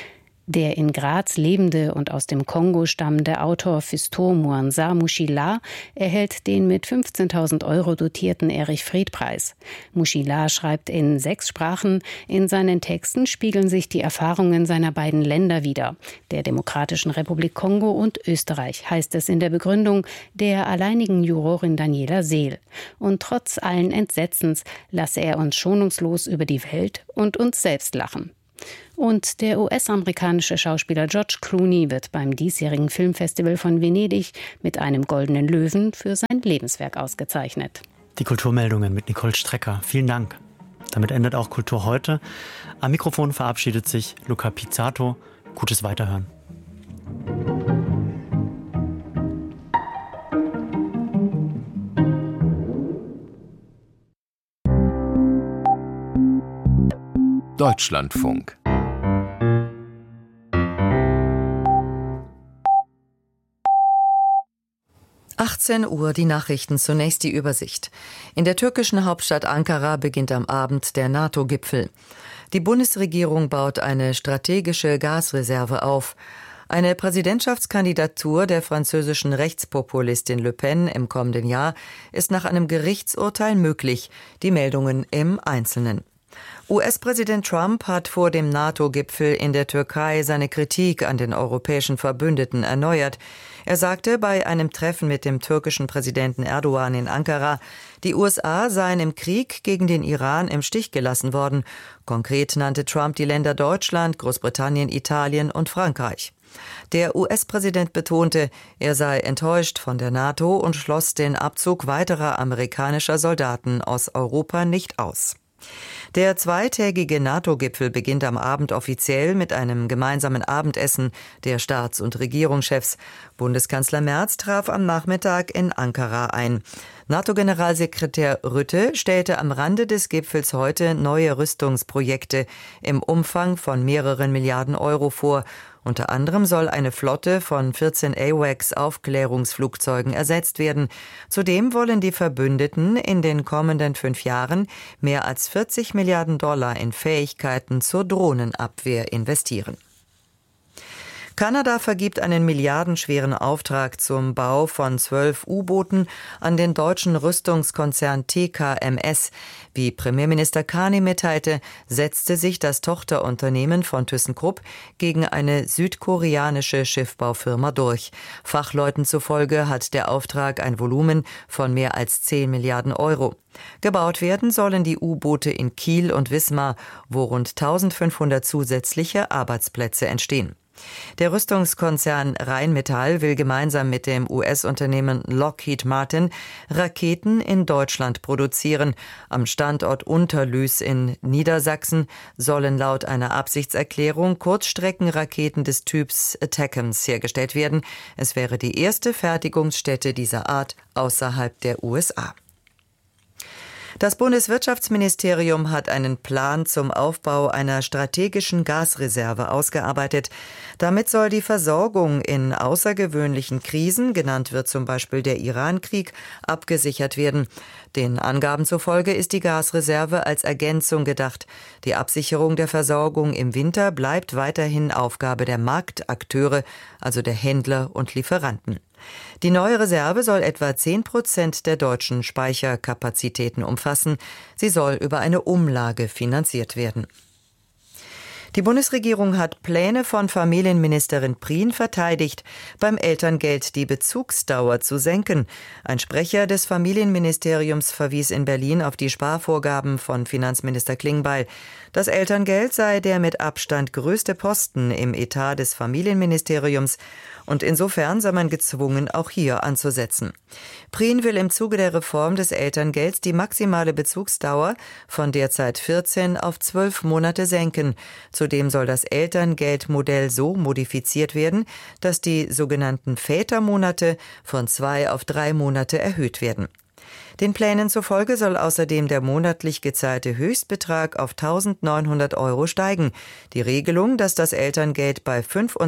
Der in Graz lebende und aus dem Kongo stammende Autor Fiston Mwanza Mushila erhält den mit 15.000 € dotierten Erich-Fried-Preis. Mushila schreibt in 6 Sprachen. In seinen Texten spiegeln sich die Erfahrungen seiner beiden Länder wider, der Demokratischen Republik Kongo und Österreich, heißt es in der Begründung der alleinigen Jurorin Daniela Seel. Und trotz allen Entsetzens lasse er uns schonungslos über die Welt und uns selbst lachen. Und der US-amerikanische Schauspieler George Clooney wird beim diesjährigen Filmfestival von Venedig mit einem Goldenen Löwen für sein Lebenswerk ausgezeichnet. Die Kulturmeldungen mit Nicole Strecker. Vielen Dank. Damit endet auch Kultur heute. Am Mikrofon verabschiedet sich Luca Pizzato. Gutes Weiterhören. Deutschlandfunk. Uhr die Nachrichten, zunächst die Übersicht. In der türkischen Hauptstadt Ankara beginnt am Abend der NATO-Gipfel. Die Bundesregierung baut eine strategische Gasreserve auf. Eine Präsidentschaftskandidatur der französischen Rechtspopulistin Le Pen im kommenden Jahr ist nach einem Gerichtsurteil möglich. Die Meldungen im Einzelnen. US-Präsident Trump hat vor dem NATO-Gipfel in der Türkei seine Kritik an den europäischen Verbündeten erneuert. Er sagte bei einem Treffen mit dem türkischen Präsidenten Erdogan in Ankara, die USA seien im Krieg gegen den Iran im Stich gelassen worden. Konkret nannte Trump die Länder Deutschland, Großbritannien, Italien und Frankreich. Der US-Präsident betonte, er sei enttäuscht von der NATO und schloss den Abzug weiterer amerikanischer Soldaten aus Europa nicht aus. Der zweitägige NATO-Gipfel beginnt am Abend offiziell mit einem gemeinsamen Abendessen der Staats- und Regierungschefs. Bundeskanzler Merz traf am Nachmittag in Ankara ein. NATO-Generalsekretär Rutte stellte am Rande des Gipfels heute neue Rüstungsprojekte im Umfang von mehreren Milliarden Euro vor. Unter anderem soll eine Flotte von 14 AWACS-Aufklärungsflugzeugen ersetzt werden. Zudem wollen die Verbündeten in den kommenden 5 Jahren mehr als 40 Milliarden $ in Fähigkeiten zur Drohnenabwehr investieren. Kanada vergibt einen milliardenschweren Auftrag zum Bau von 12 U-Booten an den deutschen Rüstungskonzern TKMS. Wie Premierminister Carney mitteilte, setzte sich das Tochterunternehmen von ThyssenKrupp gegen eine südkoreanische Schiffbaufirma durch. Fachleuten zufolge hat der Auftrag ein Volumen von mehr als 10 Milliarden €. Gebaut werden sollen die U-Boote in Kiel und Wismar, wo rund 1500 zusätzliche Arbeitsplätze entstehen. Der Rüstungskonzern Rheinmetall will gemeinsam mit dem US-Unternehmen Lockheed Martin Raketen in Deutschland produzieren. Am Standort Unterlüß in Niedersachsen sollen laut einer Absichtserklärung Kurzstreckenraketen des Typs ATACMS hergestellt werden. Es wäre die erste Fertigungsstätte dieser Art außerhalb der USA. Das Bundeswirtschaftsministerium hat einen Plan zum Aufbau einer strategischen Gasreserve ausgearbeitet. Damit soll die Versorgung in außergewöhnlichen Krisen, genannt wird zum Beispiel der Iran-Krieg, abgesichert werden. Den Angaben zufolge ist die Gasreserve als Ergänzung gedacht. Die Absicherung der Versorgung im Winter bleibt weiterhin Aufgabe der Marktakteure, also der Händler und Lieferanten. Die neue Reserve soll etwa 10% der deutschen Speicherkapazitäten umfassen. Sie soll über eine Umlage finanziert werden. Die Bundesregierung hat Pläne von Familienministerin Prien verteidigt, beim Elterngeld die Bezugsdauer zu senken. Ein Sprecher des Familienministeriums verwies in Berlin auf die Sparvorgaben von Finanzminister Klingbeil. Das Elterngeld sei der mit Abstand größte Posten im Etat des Familienministeriums und insofern sei man gezwungen, auch hier anzusetzen. Prien will im Zuge der Reform des Elterngelds die maximale Bezugsdauer von derzeit 14 auf 12 Monate senken. Zudem soll das Elterngeldmodell so modifiziert werden, dass die sogenannten Vätermonate von 2 auf 3 Monate erhöht werden. Den Plänen zufolge soll außerdem der monatlich gezahlte Höchstbetrag auf 1.900 € steigen. Die Regelung, dass das Elterngeld bei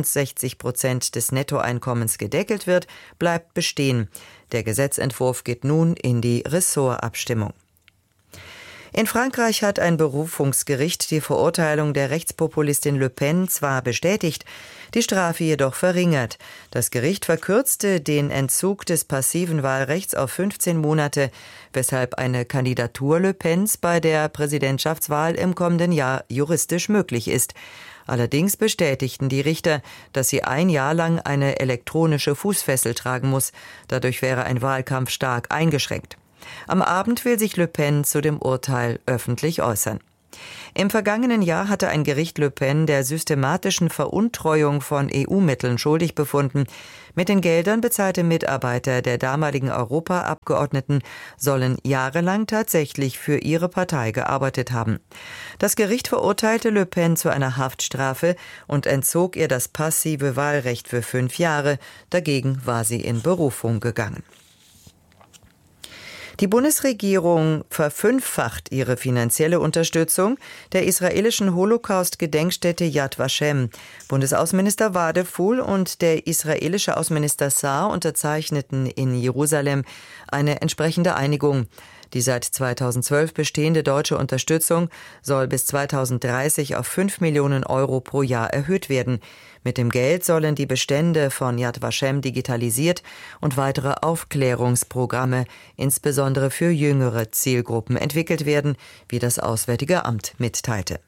65% des Nettoeinkommens gedeckelt wird, bleibt bestehen. Der Gesetzentwurf geht nun in die Ressortabstimmung. In Frankreich hat ein Berufungsgericht die Verurteilung der Rechtspopulistin Le Pen zwar bestätigt, die Strafe jedoch verringert. Das Gericht verkürzte den Entzug des passiven Wahlrechts auf 15 Monate, weshalb eine Kandidatur Le Pens bei der Präsidentschaftswahl im kommenden Jahr juristisch möglich ist. Allerdings bestätigten die Richter, dass sie ein Jahr lang eine elektronische Fußfessel tragen muss. Dadurch wäre ein Wahlkampf stark eingeschränkt. Am Abend will sich Le Pen zu dem Urteil öffentlich äußern. Im vergangenen Jahr hatte ein Gericht Le Pen der systematischen Veruntreuung von EU-Mitteln schuldig befunden. Mit den Geldern bezahlte Mitarbeiter der damaligen Europaabgeordneten sollen jahrelang tatsächlich für ihre Partei gearbeitet haben. Das Gericht verurteilte Le Pen zu einer Haftstrafe und entzog ihr das passive Wahlrecht für 5 Jahre. Dagegen war sie in Berufung gegangen. Die Bundesregierung verfünffacht ihre finanzielle Unterstützung der israelischen Holocaust-Gedenkstätte Yad Vashem. Bundesaußenminister Wadephul und der israelische Außenminister Saar unterzeichneten in Jerusalem eine entsprechende Einigung. Die seit 2012 bestehende deutsche Unterstützung soll bis 2030 auf 5 Millionen Euro pro Jahr erhöht werden. Mit dem Geld sollen die Bestände von Yad Vashem digitalisiert und weitere Aufklärungsprogramme, insbesondere für jüngere Zielgruppen, entwickelt werden, wie das Auswärtige Amt mitteilte.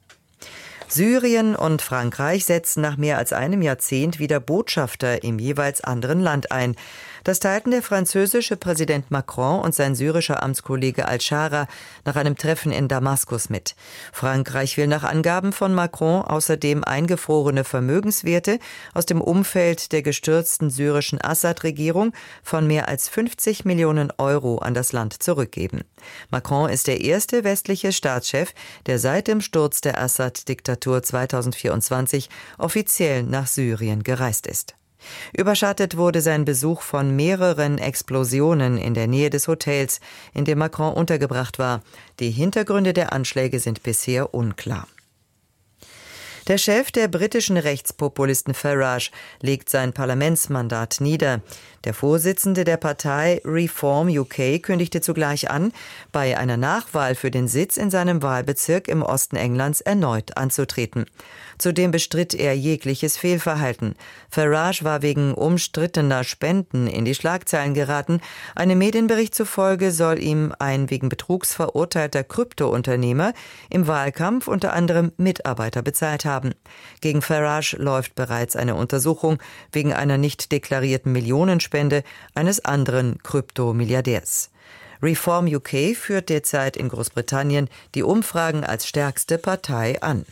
Syrien und Frankreich setzen nach mehr als einem Jahrzehnt wieder Botschafter im jeweils anderen Land ein. Das teilten der französische Präsident Macron und sein syrischer Amtskollege Al-Shara nach einem Treffen in Damaskus mit. Frankreich will nach Angaben von Macron außerdem eingefrorene Vermögenswerte aus dem Umfeld der gestürzten syrischen Assad-Regierung von mehr als 50 Millionen Euro an das Land zurückgeben. Macron ist der erste westliche Staatschef, der seit dem Sturz der Assad-Diktatur 2024 offiziell nach Syrien gereist ist. Überschattet wurde sein Besuch von mehreren Explosionen in der Nähe des Hotels, in dem Macron untergebracht war. Die Hintergründe der Anschläge sind bisher unklar. Der Chef der britischen Rechtspopulisten Farage legt sein Parlamentsmandat nieder. Der Vorsitzende der Partei Reform UK kündigte zugleich an, bei einer Nachwahl für den Sitz in seinem Wahlbezirk im Osten Englands erneut anzutreten. Zudem bestritt er jegliches Fehlverhalten. Farage war wegen umstrittener Spenden in die Schlagzeilen geraten. Einem Medienbericht zufolge soll ihm ein wegen Betrugs verurteilter Kryptounternehmer im Wahlkampf unter anderem Mitarbeiter bezahlt haben. Gegen Farage läuft bereits eine Untersuchung wegen einer nicht deklarierten Millionenspende eines anderen Kryptomilliardärs. Reform UK führt derzeit in Großbritannien die Umfragen als stärkste Partei an.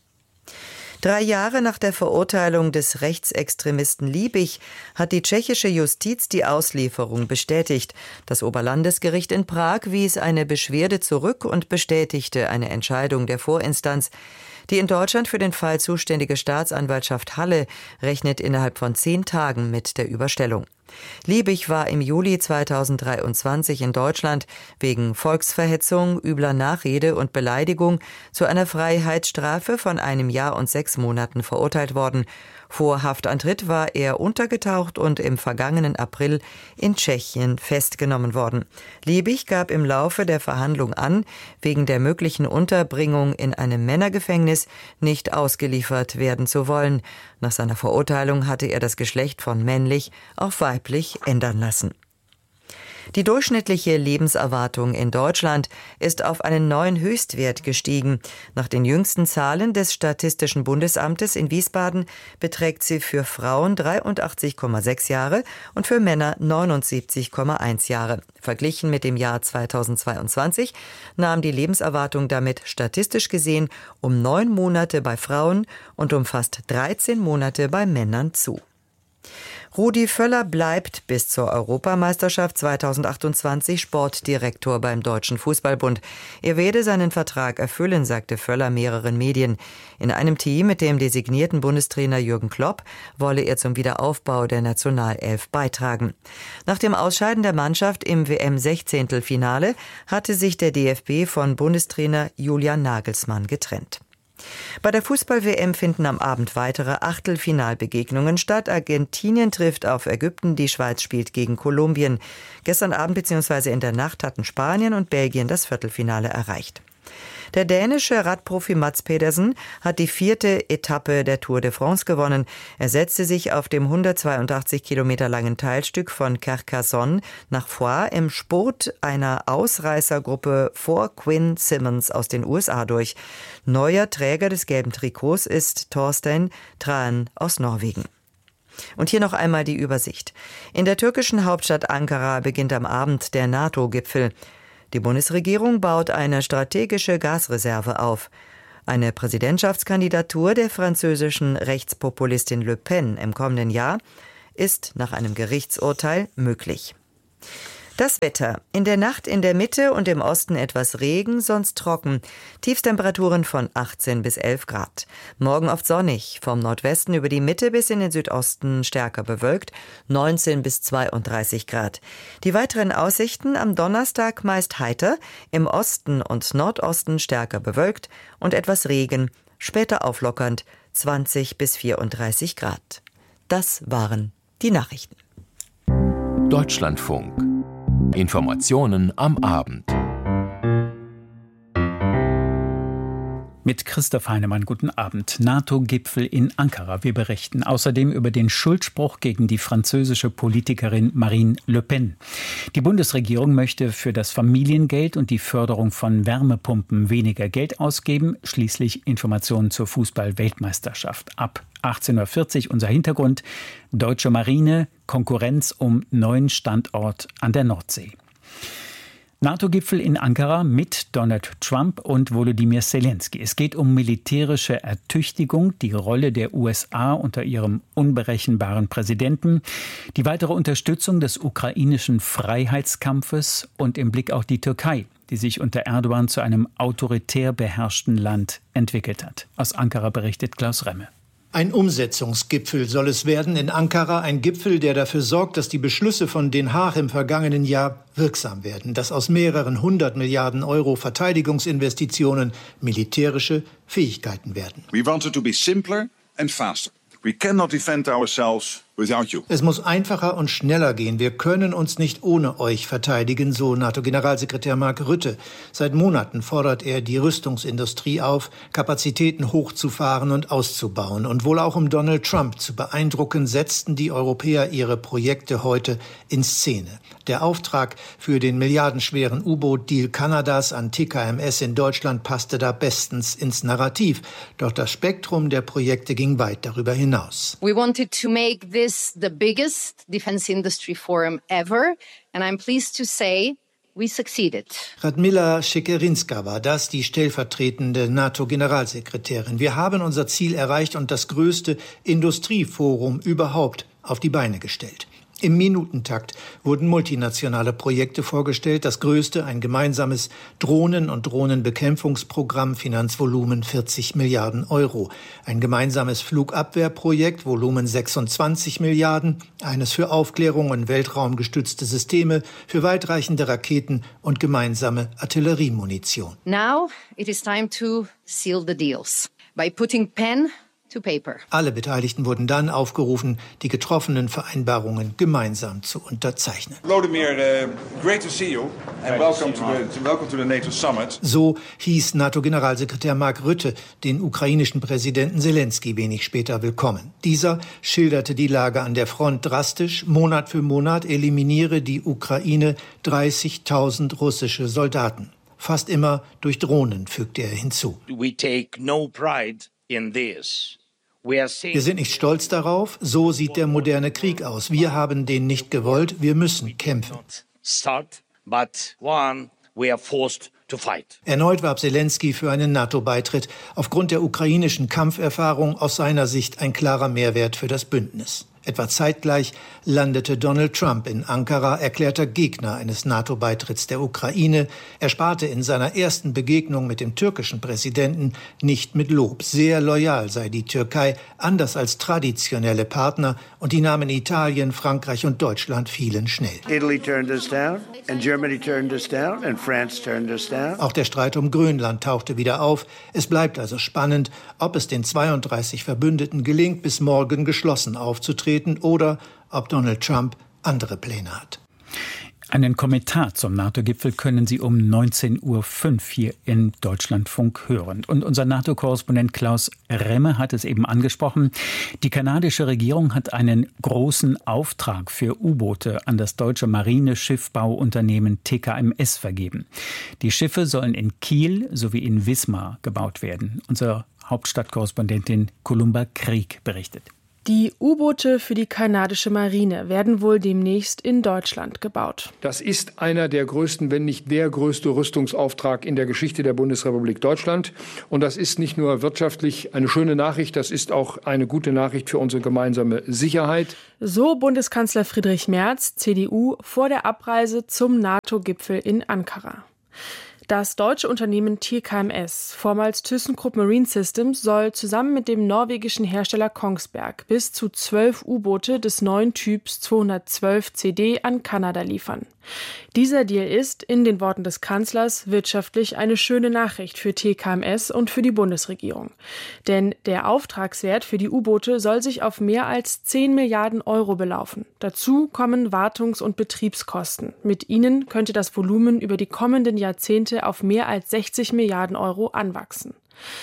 3 Jahre nach der Verurteilung des Rechtsextremisten Liebig hat die tschechische Justiz die Auslieferung bestätigt. Das Oberlandesgericht in Prag wies eine Beschwerde zurück und bestätigte eine Entscheidung der Vorinstanz. Die in Deutschland für den Fall zuständige Staatsanwaltschaft Halle rechnet innerhalb von 10 Tagen mit der Überstellung. Liebig war im Juli 2023 in Deutschland wegen Volksverhetzung, übler Nachrede und Beleidigung zu einer Freiheitsstrafe von 1 Jahr und 6 Monaten verurteilt worden. Vor Haftantritt war er untergetaucht und im vergangenen April in Tschechien festgenommen worden. Liebig gab im Laufe der Verhandlung an, wegen der möglichen Unterbringung in einem Männergefängnis nicht ausgeliefert werden zu wollen. Nach seiner Verurteilung hatte er das Geschlecht von männlich auf weiblich ändern lassen. Die durchschnittliche Lebenserwartung in Deutschland ist auf einen neuen Höchstwert gestiegen. Nach den jüngsten Zahlen des Statistischen Bundesamtes in Wiesbaden beträgt sie für Frauen 83,6 Jahre und für Männer 79,1 Jahre. Verglichen mit dem Jahr 2022 nahm die Lebenserwartung damit statistisch gesehen um 9 Monate bei Frauen und um fast 13 Monate bei Männern zu. Rudi Völler bleibt bis zur Europameisterschaft 2028 Sportdirektor beim Deutschen Fußballbund. Er werde seinen Vertrag erfüllen, sagte Völler mehreren Medien. In einem Team mit dem designierten Bundestrainer Jürgen Klopp wolle er zum Wiederaufbau der Nationalelf beitragen. Nach dem Ausscheiden der Mannschaft im WM-16-Finale hatte sich der DFB von Bundestrainer Julian Nagelsmann getrennt. Bei der Fußball-WM finden am Abend weitere Achtelfinalbegegnungen statt. Argentinien trifft auf Ägypten, die Schweiz spielt gegen Kolumbien. Gestern Abend bzw. in der Nacht hatten Spanien und Belgien das Viertelfinale erreicht. Der dänische Radprofi Mads Pedersen hat die 4. Etappe der Tour de France gewonnen. Er setzte sich auf dem 182 Kilometer langen Teilstück von Carcassonne nach Foix im Spurt einer Ausreißergruppe vor Quinn Simmons aus den USA durch. Neuer Träger des gelben Trikots ist Thorstein Tran aus Norwegen. Und hier noch einmal die Übersicht. In der türkischen Hauptstadt Ankara beginnt am Abend der NATO-Gipfel. Die Bundesregierung baut eine strategische Gasreserve auf. Eine Präsidentschaftskandidatur der französischen Rechtspopulistin Le Pen im kommenden Jahr ist nach einem Gerichtsurteil möglich. Das Wetter. In der Nacht in der Mitte und im Osten etwas Regen, sonst trocken. Tiefstemperaturen von 18 bis 11 Grad. Morgen oft sonnig, vom Nordwesten über die Mitte bis in den Südosten stärker bewölkt, 19 bis 32 Grad. Die weiteren Aussichten am Donnerstag meist heiter, im Osten und Nordosten stärker bewölkt und etwas Regen, später auflockernd, 20 bis 34 Grad. Das waren die Nachrichten. Deutschlandfunk. Informationen am Abend. Mit Christoph Heinemann, guten Abend. NATO-Gipfel in Ankara. Wir berichten außerdem über den Schuldspruch gegen die französische Politikerin Marine Le Pen. Die Bundesregierung möchte für das Familiengeld und die Förderung von Wärmepumpen weniger Geld ausgeben. Schließlich Informationen zur Fußball-Weltmeisterschaft. Ab 18.40 Uhr unser Hintergrund. Deutsche Marine, Konkurrenz um neuen Standort an der Nordsee. NATO-Gipfel in Ankara mit Donald Trump und Volodymyr Zelensky. Es geht um militärische Ertüchtigung, die Rolle der USA unter ihrem unberechenbaren Präsidenten, die weitere Unterstützung des ukrainischen Freiheitskampfes und im Blick auch die Türkei, die sich unter Erdogan zu einem autoritär beherrschten Land entwickelt hat. Aus Ankara berichtet Klaus Remme. Ein Umsetzungsgipfel soll es werden in Ankara, ein Gipfel, der dafür sorgt, dass die Beschlüsse von Den Haag im vergangenen Jahr wirksam werden, dass aus mehreren 100 Milliarden Euro Verteidigungsinvestitionen militärische Fähigkeiten werden. We want it to be simpler and faster. We cannot defend ourselves without you. Es muss einfacher und schneller gehen. Wir können uns nicht ohne euch verteidigen, so NATO-Generalsekretär Mark Rutte. Seit Monaten fordert er die Rüstungsindustrie auf, Kapazitäten hochzufahren und auszubauen. Und wohl auch um Donald Trump zu beeindrucken, setzten die Europäer ihre Projekte heute in Szene. Der Auftrag für den milliardenschweren U-Boot-Deal Kanadas an TKMS in Deutschland passte da bestens ins Narrativ. Doch das Spektrum der Projekte ging weit darüber hinaus. We wanted to make this the biggest defense industry forum ever, and I'm pleased to say we succeeded. Radmila Šekerinska war das, die stellvertretende NATO-Generalsekretärin. Wir haben unser Ziel erreicht und das größte Industrieforum überhaupt auf die Beine gestellt. Im Minutentakt wurden multinationale Projekte vorgestellt. Das größte, ein gemeinsames Drohnen- und Drohnenbekämpfungsprogramm, Finanzvolumen 40 Milliarden Euro. Ein gemeinsames Flugabwehrprojekt, Volumen 26 Milliarden. Eines für Aufklärung und weltraumgestützte Systeme, für weitreichende Raketen und gemeinsame Artilleriemunition. Now it is time to seal the deals by putting pen to paper. Alle Beteiligten wurden dann aufgerufen, die getroffenen Vereinbarungen gemeinsam zu unterzeichnen. Volodymyr, great to see you and welcome to the NATO summit. So hieß NATO-Generalsekretär Mark Rutte den ukrainischen Präsidenten Zelensky wenig später willkommen. Dieser schilderte die Lage an der Front drastisch. Monat für Monat eliminiere die Ukraine 30.000 russische Soldaten. Fast immer durch Drohnen, fügte er hinzu. We take no pride in this. Wir sind nicht stolz darauf, so sieht der moderne Krieg aus. Wir haben den nicht gewollt, wir müssen kämpfen. Erneut warb Zelensky für einen NATO-Beitritt. Aufgrund der ukrainischen Kampferfahrung aus seiner Sicht ein klarer Mehrwert für das Bündnis. Etwa zeitgleich landete Donald Trump in Ankara, erklärter Gegner eines NATO-Beitritts der Ukraine. Er sparte in seiner ersten Begegnung mit dem türkischen Präsidenten nicht mit Lob. Sehr loyal sei die Türkei, anders als traditionelle Partner. Und die Namen Italien, Frankreich und Deutschland fielen schnell. Italy turned us down and Germany turned us down and France turned us down. Auch der Streit um Grönland tauchte wieder auf. Es bleibt also spannend, ob es den 32 Verbündeten gelingt, bis morgen geschlossen aufzutreten oder ob Donald Trump andere Pläne hat. Einen Kommentar zum NATO-Gipfel können Sie um 19.05 Uhr hier im Deutschlandfunk hören. Und unser NATO-Korrespondent Klaus Remme hat es eben angesprochen. Die kanadische Regierung hat einen großen Auftrag für U-Boote an das deutsche Marineschiffbauunternehmen TKMS vergeben. Die Schiffe sollen in Kiel sowie in Wismar gebaut werden. Unsere Hauptstadtkorrespondentin Columba Krieg berichtet. Die U-Boote für die kanadische Marine werden wohl demnächst in Deutschland gebaut. Das ist einer der größten, wenn nicht der größte Rüstungsauftrag in der Geschichte der Bundesrepublik Deutschland. Und das ist nicht nur wirtschaftlich eine schöne Nachricht, das ist auch eine gute Nachricht für unsere gemeinsame Sicherheit. So Bundeskanzler Friedrich Merz, CDU, vor der Abreise zum NATO-Gipfel in Ankara. Das deutsche Unternehmen TKMS, vormals ThyssenKrupp Marine Systems, soll zusammen mit dem norwegischen Hersteller Kongsberg bis zu 12 U-Boote des neuen Typs 212 CD an Kanada liefern. Dieser Deal ist, in den Worten des Kanzlers, wirtschaftlich eine schöne Nachricht für TKMS und für die Bundesregierung. Denn der Auftragswert für die U-Boote soll sich auf mehr als 10 Milliarden Euro belaufen. Dazu kommen Wartungs- und Betriebskosten. Mit ihnen könnte das Volumen über die kommenden Jahrzehnte auf mehr als 60 Milliarden Euro anwachsen.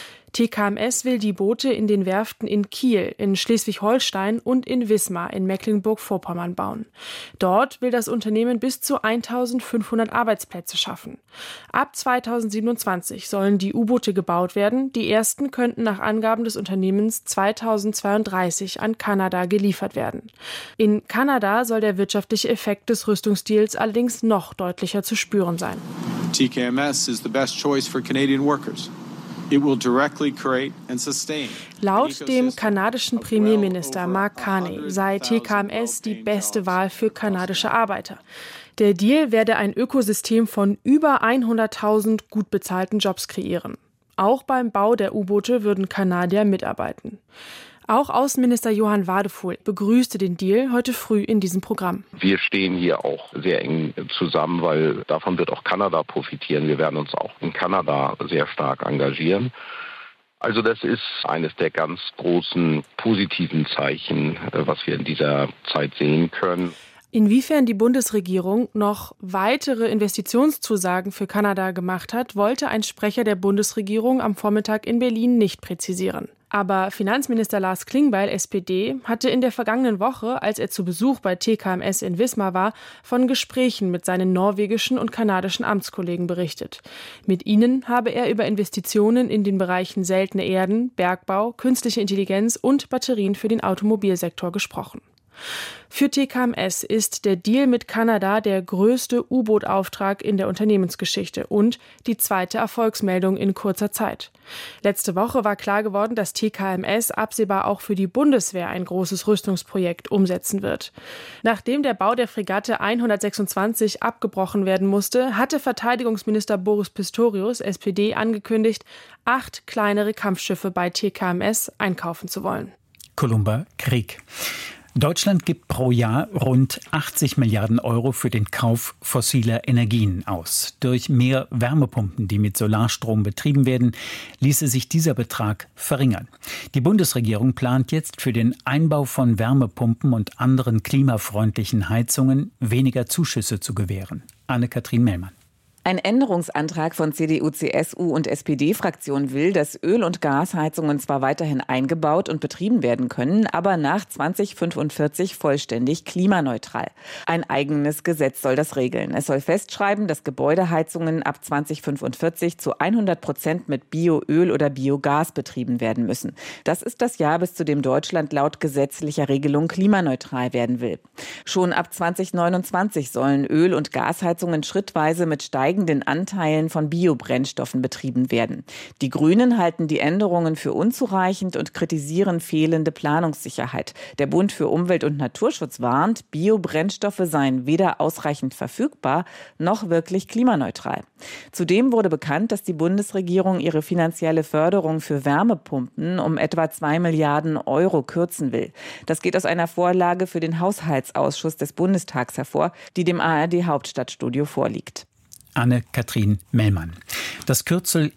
TKMS will die Boote in den Werften in Kiel, in Schleswig-Holstein und in Wismar in Mecklenburg-Vorpommern bauen. Dort will das Unternehmen bis zu 1.500 Arbeitsplätze schaffen. Ab 2027 sollen die U-Boote gebaut werden. Die ersten könnten nach Angaben des Unternehmens 2032 an Kanada geliefert werden. In Kanada soll der wirtschaftliche Effekt des Rüstungsdeals allerdings noch deutlicher zu spüren sein. TKMS is the best choice for Canadian workers. It will directly create and sustain. Laut dem kanadischen Premierminister Mark Carney sei TKMS die beste Wahl für kanadische Arbeiter. Der Deal werde ein Ökosystem von über 100.000 gut bezahlten Jobs kreieren. Auch beim Bau der U-Boote würden Kanadier mitarbeiten. Auch Außenminister Johann Wadefuhl begrüßte den Deal heute früh in diesem Programm. Wir stehen hier auch sehr eng zusammen, weil davon wird auch Kanada profitieren. Wir werden uns auch in Kanada sehr stark engagieren. Also das ist eines der ganz großen positiven Zeichen, was wir in dieser Zeit sehen können. Inwiefern die Bundesregierung noch weitere Investitionszusagen für Kanada gemacht hat, wollte ein Sprecher der Bundesregierung am Vormittag in Berlin nicht präzisieren. Aber Finanzminister Lars Klingbeil, SPD, hatte in der vergangenen Woche, als er zu Besuch bei TKMS in Wismar war, von Gesprächen mit seinen norwegischen und kanadischen Amtskollegen berichtet. Mit ihnen habe er über Investitionen in den Bereichen seltene Erden, Bergbau, künstliche Intelligenz und Batterien für den Automobilsektor gesprochen. Für TKMS ist der Deal mit Kanada der größte U-Boot-Auftrag in der Unternehmensgeschichte und die zweite Erfolgsmeldung in kurzer Zeit. Letzte Woche war klar geworden, dass TKMS absehbar auch für die Bundeswehr ein großes Rüstungsprojekt umsetzen wird. Nachdem der Bau der Fregatte 126 abgebrochen werden musste, hatte Verteidigungsminister Boris Pistorius, SPD, angekündigt, 8 kleinere Kampfschiffe bei TKMS einkaufen zu wollen. Columba Krieg. Deutschland gibt pro Jahr rund 80 Milliarden Euro für den Kauf fossiler Energien aus. Durch mehr Wärmepumpen, die mit Solarstrom betrieben werden, ließe sich dieser Betrag verringern. Die Bundesregierung plant jetzt für den Einbau von Wärmepumpen und anderen klimafreundlichen Heizungen weniger Zuschüsse zu gewähren. Anne-Kathrin Mellmann. Ein Änderungsantrag von CDU, CSU und SPD-Fraktion will, dass Öl- und Gasheizungen zwar weiterhin eingebaut und betrieben werden können, aber nach 2045 vollständig klimaneutral. Ein eigenes Gesetz soll das regeln. Es soll festschreiben, dass Gebäudeheizungen ab 2045 zu 100% mit Bioöl oder Biogas betrieben werden müssen. Das ist das Jahr, bis zu dem Deutschland laut gesetzlicher Regelung klimaneutral werden will. Schon ab 2029 sollen Öl- und Gasheizungen schrittweise mit steigenden steigenden Anteilen von Biobrennstoffen betrieben werden. Die Grünen halten die Änderungen für unzureichend und kritisieren fehlende Planungssicherheit. Der Bund für Umwelt und Naturschutz warnt, Biobrennstoffe seien weder ausreichend verfügbar noch wirklich klimaneutral. Zudem wurde bekannt, dass die Bundesregierung ihre finanzielle Förderung für Wärmepumpen um etwa 2 Milliarden Euro kürzen will. Das geht aus einer Vorlage für den Haushaltsausschuss des Bundestags hervor, die dem ARD-Hauptstadtstudio vorliegt. Anne-Kathrin Mellmann. Das Kürzel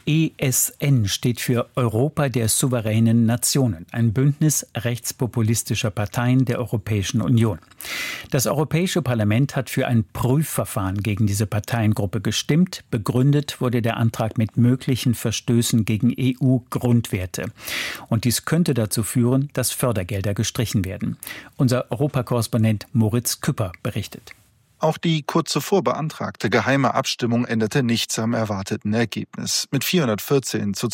ESN steht für Europa der souveränen Nationen, ein Bündnis rechtspopulistischer Parteien der Europäischen Union. Das Europäische Parlament hat für ein Prüfverfahren gegen diese Parteiengruppe gestimmt. Begründet wurde der Antrag mit möglichen Verstößen gegen EU-Grundwerte. Und dies könnte dazu führen, dass Fördergelder gestrichen werden. Unser Europakorrespondent Moritz Küpper berichtet. Auch die kurz zuvor beantragte geheime Abstimmung änderte nichts am erwarteten Ergebnis. Mit 414 zu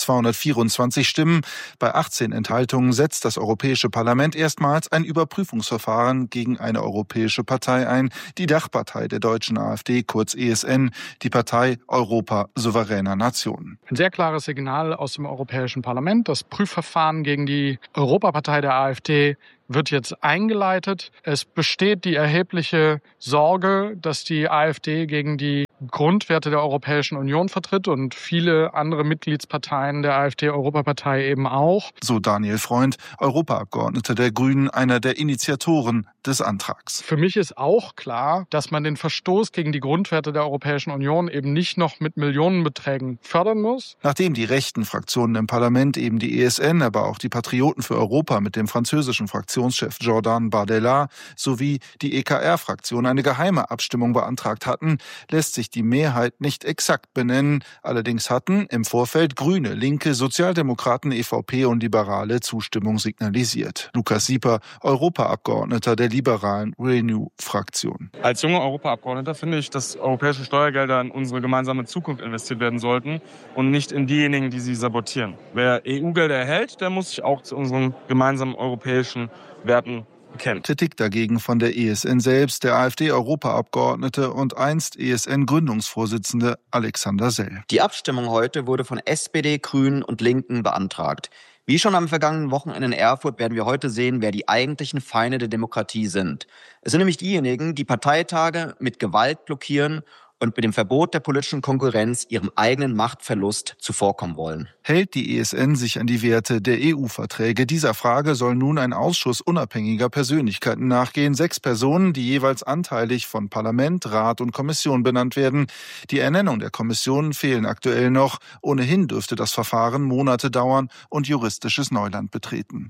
224 Stimmen bei 18 Enthaltungen setzt das Europäische Parlament erstmals ein Überprüfungsverfahren gegen eine europäische Partei ein, die Dachpartei der deutschen AfD, kurz ESN, die Partei Europa souveräner Nationen. Ein sehr klares Signal aus dem Europäischen Parlament. Das Prüfverfahren gegen die Europapartei der AfD wird jetzt eingeleitet. Es besteht die erhebliche Sorge, dass die AfD gegen die Grundwerte der Europäischen Union vertritt und viele andere Mitgliedsparteien der AfD-Europapartei eben auch. So Daniel Freund, Europaabgeordneter der Grünen, einer der Initiatoren des Antrags. Für mich ist auch klar, dass man den Verstoß gegen die Grundwerte der Europäischen Union eben nicht noch mit Millionenbeträgen fördern muss. Nachdem die rechten Fraktionen im Parlament eben die ESN, aber auch die Patrioten für Europa mit dem französischen Fraktionschef Jordan Bardella sowie die EKR-Fraktion eine geheime Abstimmung beantragt hatten, lässt sich die Mehrheit nicht exakt benennen. Allerdings hatten im Vorfeld Grüne, Linke, Sozialdemokraten, EVP und Liberale Zustimmung signalisiert. Lukas Sieper, Europaabgeordneter der liberalen Renew-Fraktion. Als junger Europaabgeordneter finde ich, dass europäische Steuergelder in unsere gemeinsame Zukunft investiert werden sollten und nicht in diejenigen, die sie sabotieren. Wer EU-Gelder erhält, der muss sich auch zu unseren gemeinsamen europäischen Werten bekennen. Kritik dagegen von der ESN selbst, der AfD-Europaabgeordnete und einst ESN-Gründungsvorsitzende Alexander Sell. Die Abstimmung heute wurde von SPD, Grünen und Linken beantragt. Wie schon am vergangenen Wochenende in Erfurt werden wir heute sehen, wer die eigentlichen Feinde der Demokratie sind. Es sind nämlich diejenigen, die Parteitage mit Gewalt blockieren und mit dem Verbot der politischen Konkurrenz ihrem eigenen Machtverlust zuvorkommen wollen. Hält die ESN sich an die Werte der EU-Verträge? Dieser Frage soll nun ein Ausschuss unabhängiger Persönlichkeiten nachgehen. 6 Personen, die jeweils anteilig von Parlament, Rat und Kommission benannt werden. Die Ernennung der Kommissionen fehlen aktuell noch. Ohnehin dürfte das Verfahren Monate dauern und juristisches Neuland betreten.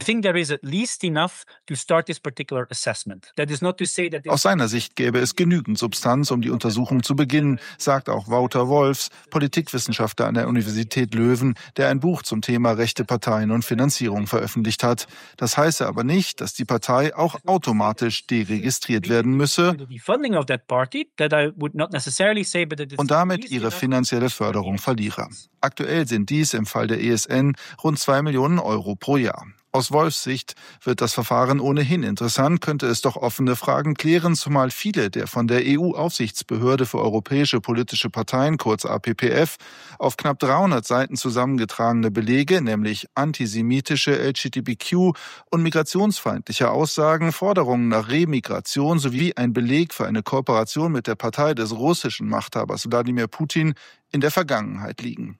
Aus seiner Sicht gäbe es genügend Substanz, um die Untersuchung zu beginnen, sagt auch Wouter Wolfs, Politikwissenschaftler an der Universität Löwen, der ein Buch zum Thema rechte Parteien und Finanzierung veröffentlicht hat. Das heiße aber nicht, dass die Partei auch automatisch deregistriert werden müsse und damit ihre finanzielle Förderung verliere. Aktuell sind dies im Fall der ESN rund 2 Millionen Euro pro Jahr. Aus Wolfs Sicht wird das Verfahren ohnehin interessant, könnte es doch offene Fragen klären, zumal viele der von der EU-Aufsichtsbehörde für europäische politische Parteien, kurz APPF, auf knapp 300 Seiten zusammengetragene Belege, nämlich antisemitische, LGBTQ- und migrationsfeindliche Aussagen, Forderungen nach Remigration sowie ein Beleg für eine Kooperation mit der Partei des russischen Machthabers Wladimir Putin in der Vergangenheit liegen.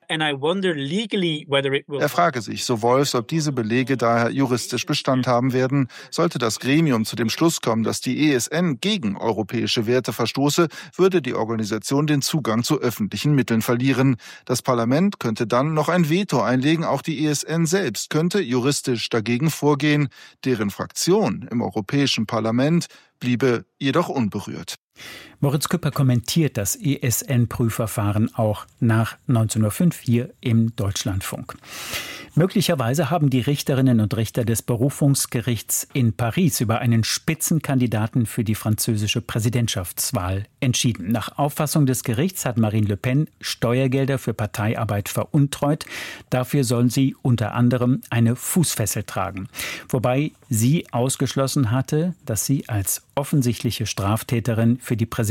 Er frage sich, so Wolfs, ob diese Belege daher juristisch Bestand haben werden. Sollte das Gremium zu dem Schluss kommen, dass die ESN gegen europäische Werte verstoße, würde die Organisation den Zugang zu öffentlichen Mitteln verlieren. Das Parlament könnte dann noch ein Veto einlegen, auch die ESN selbst könnte juristisch dagegen vorgehen. Deren Fraktion im Europäischen Parlament bliebe jedoch unberührt. Moritz Küpper kommentiert das ESN-Prüfverfahren auch nach 19:05 hier im Deutschlandfunk. Möglicherweise haben die Richterinnen und Richter des Berufungsgerichts in Paris über einen Spitzenkandidaten für die französische Präsidentschaftswahl entschieden. Nach Auffassung des Gerichts hat Marine Le Pen Steuergelder für Parteiarbeit veruntreut. Dafür sollen sie unter anderem eine Fußfessel tragen. Wobei sie ausgeschlossen hatte, dass sie als offensichtliche Straftäterin für die Präsidentschaft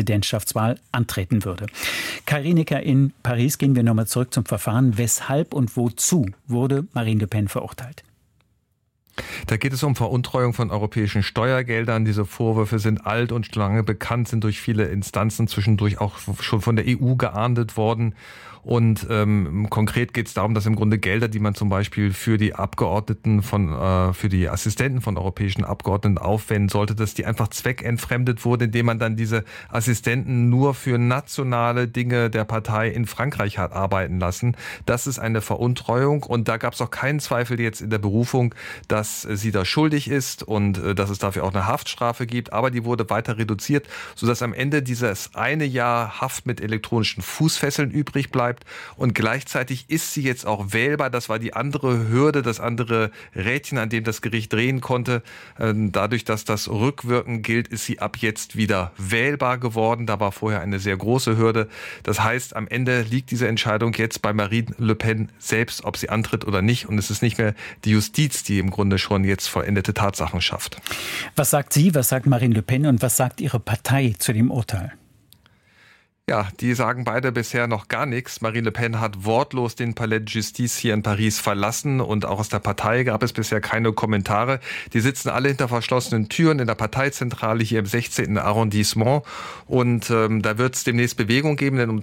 Präsidentschaftswahl antreten würde. Kai Rienecker in Paris, gehen wir nochmal zurück zum Verfahren. Weshalb und wozu wurde Marine Le Pen verurteilt? Da geht es um Veruntreuung von europäischen Steuergeldern. Diese Vorwürfe sind alt und schon lange bekannt, sind durch viele Instanzen zwischendurch auch schon von der EU geahndet worden. Und konkret geht es darum, dass im Grunde Gelder, die man zum Beispiel für die Abgeordneten für die Assistenten von europäischen Abgeordneten aufwenden sollte, dass die einfach zweckentfremdet wurde, indem man dann diese Assistenten nur für nationale Dinge der Partei in Frankreich hat arbeiten lassen. Das ist eine Veruntreuung und da gab es auch keinen Zweifel jetzt in der Berufung, dass sie da schuldig ist und dass es dafür auch eine Haftstrafe gibt. Aber die wurde weiter reduziert, sodass am Ende dieses eine Jahr Haft mit elektronischen Fußfesseln übrig bleibt. Und gleichzeitig ist sie jetzt auch wählbar. Das war die andere Hürde, das andere Rädchen, an dem das Gericht drehen konnte. Dadurch, dass das rückwirkend gilt, ist sie ab jetzt wieder wählbar geworden. Da war vorher eine sehr große Hürde. Das heißt, am Ende liegt diese Entscheidung jetzt bei Marine Le Pen selbst, ob sie antritt oder nicht. Und es ist nicht mehr die Justiz, die im Grunde schon jetzt vollendete Tatsachen schafft. Was sagt sie, was sagt Marine Le Pen und was sagt ihre Partei zu dem Urteil? Ja, die sagen beide bisher noch gar nichts. Marine Le Pen hat wortlos den Palais de Justice hier in Paris verlassen und auch aus der Partei gab es bisher keine Kommentare. Die sitzen alle hinter verschlossenen Türen in der Parteizentrale hier im 16. Arrondissement und da wird es demnächst Bewegung geben, denn um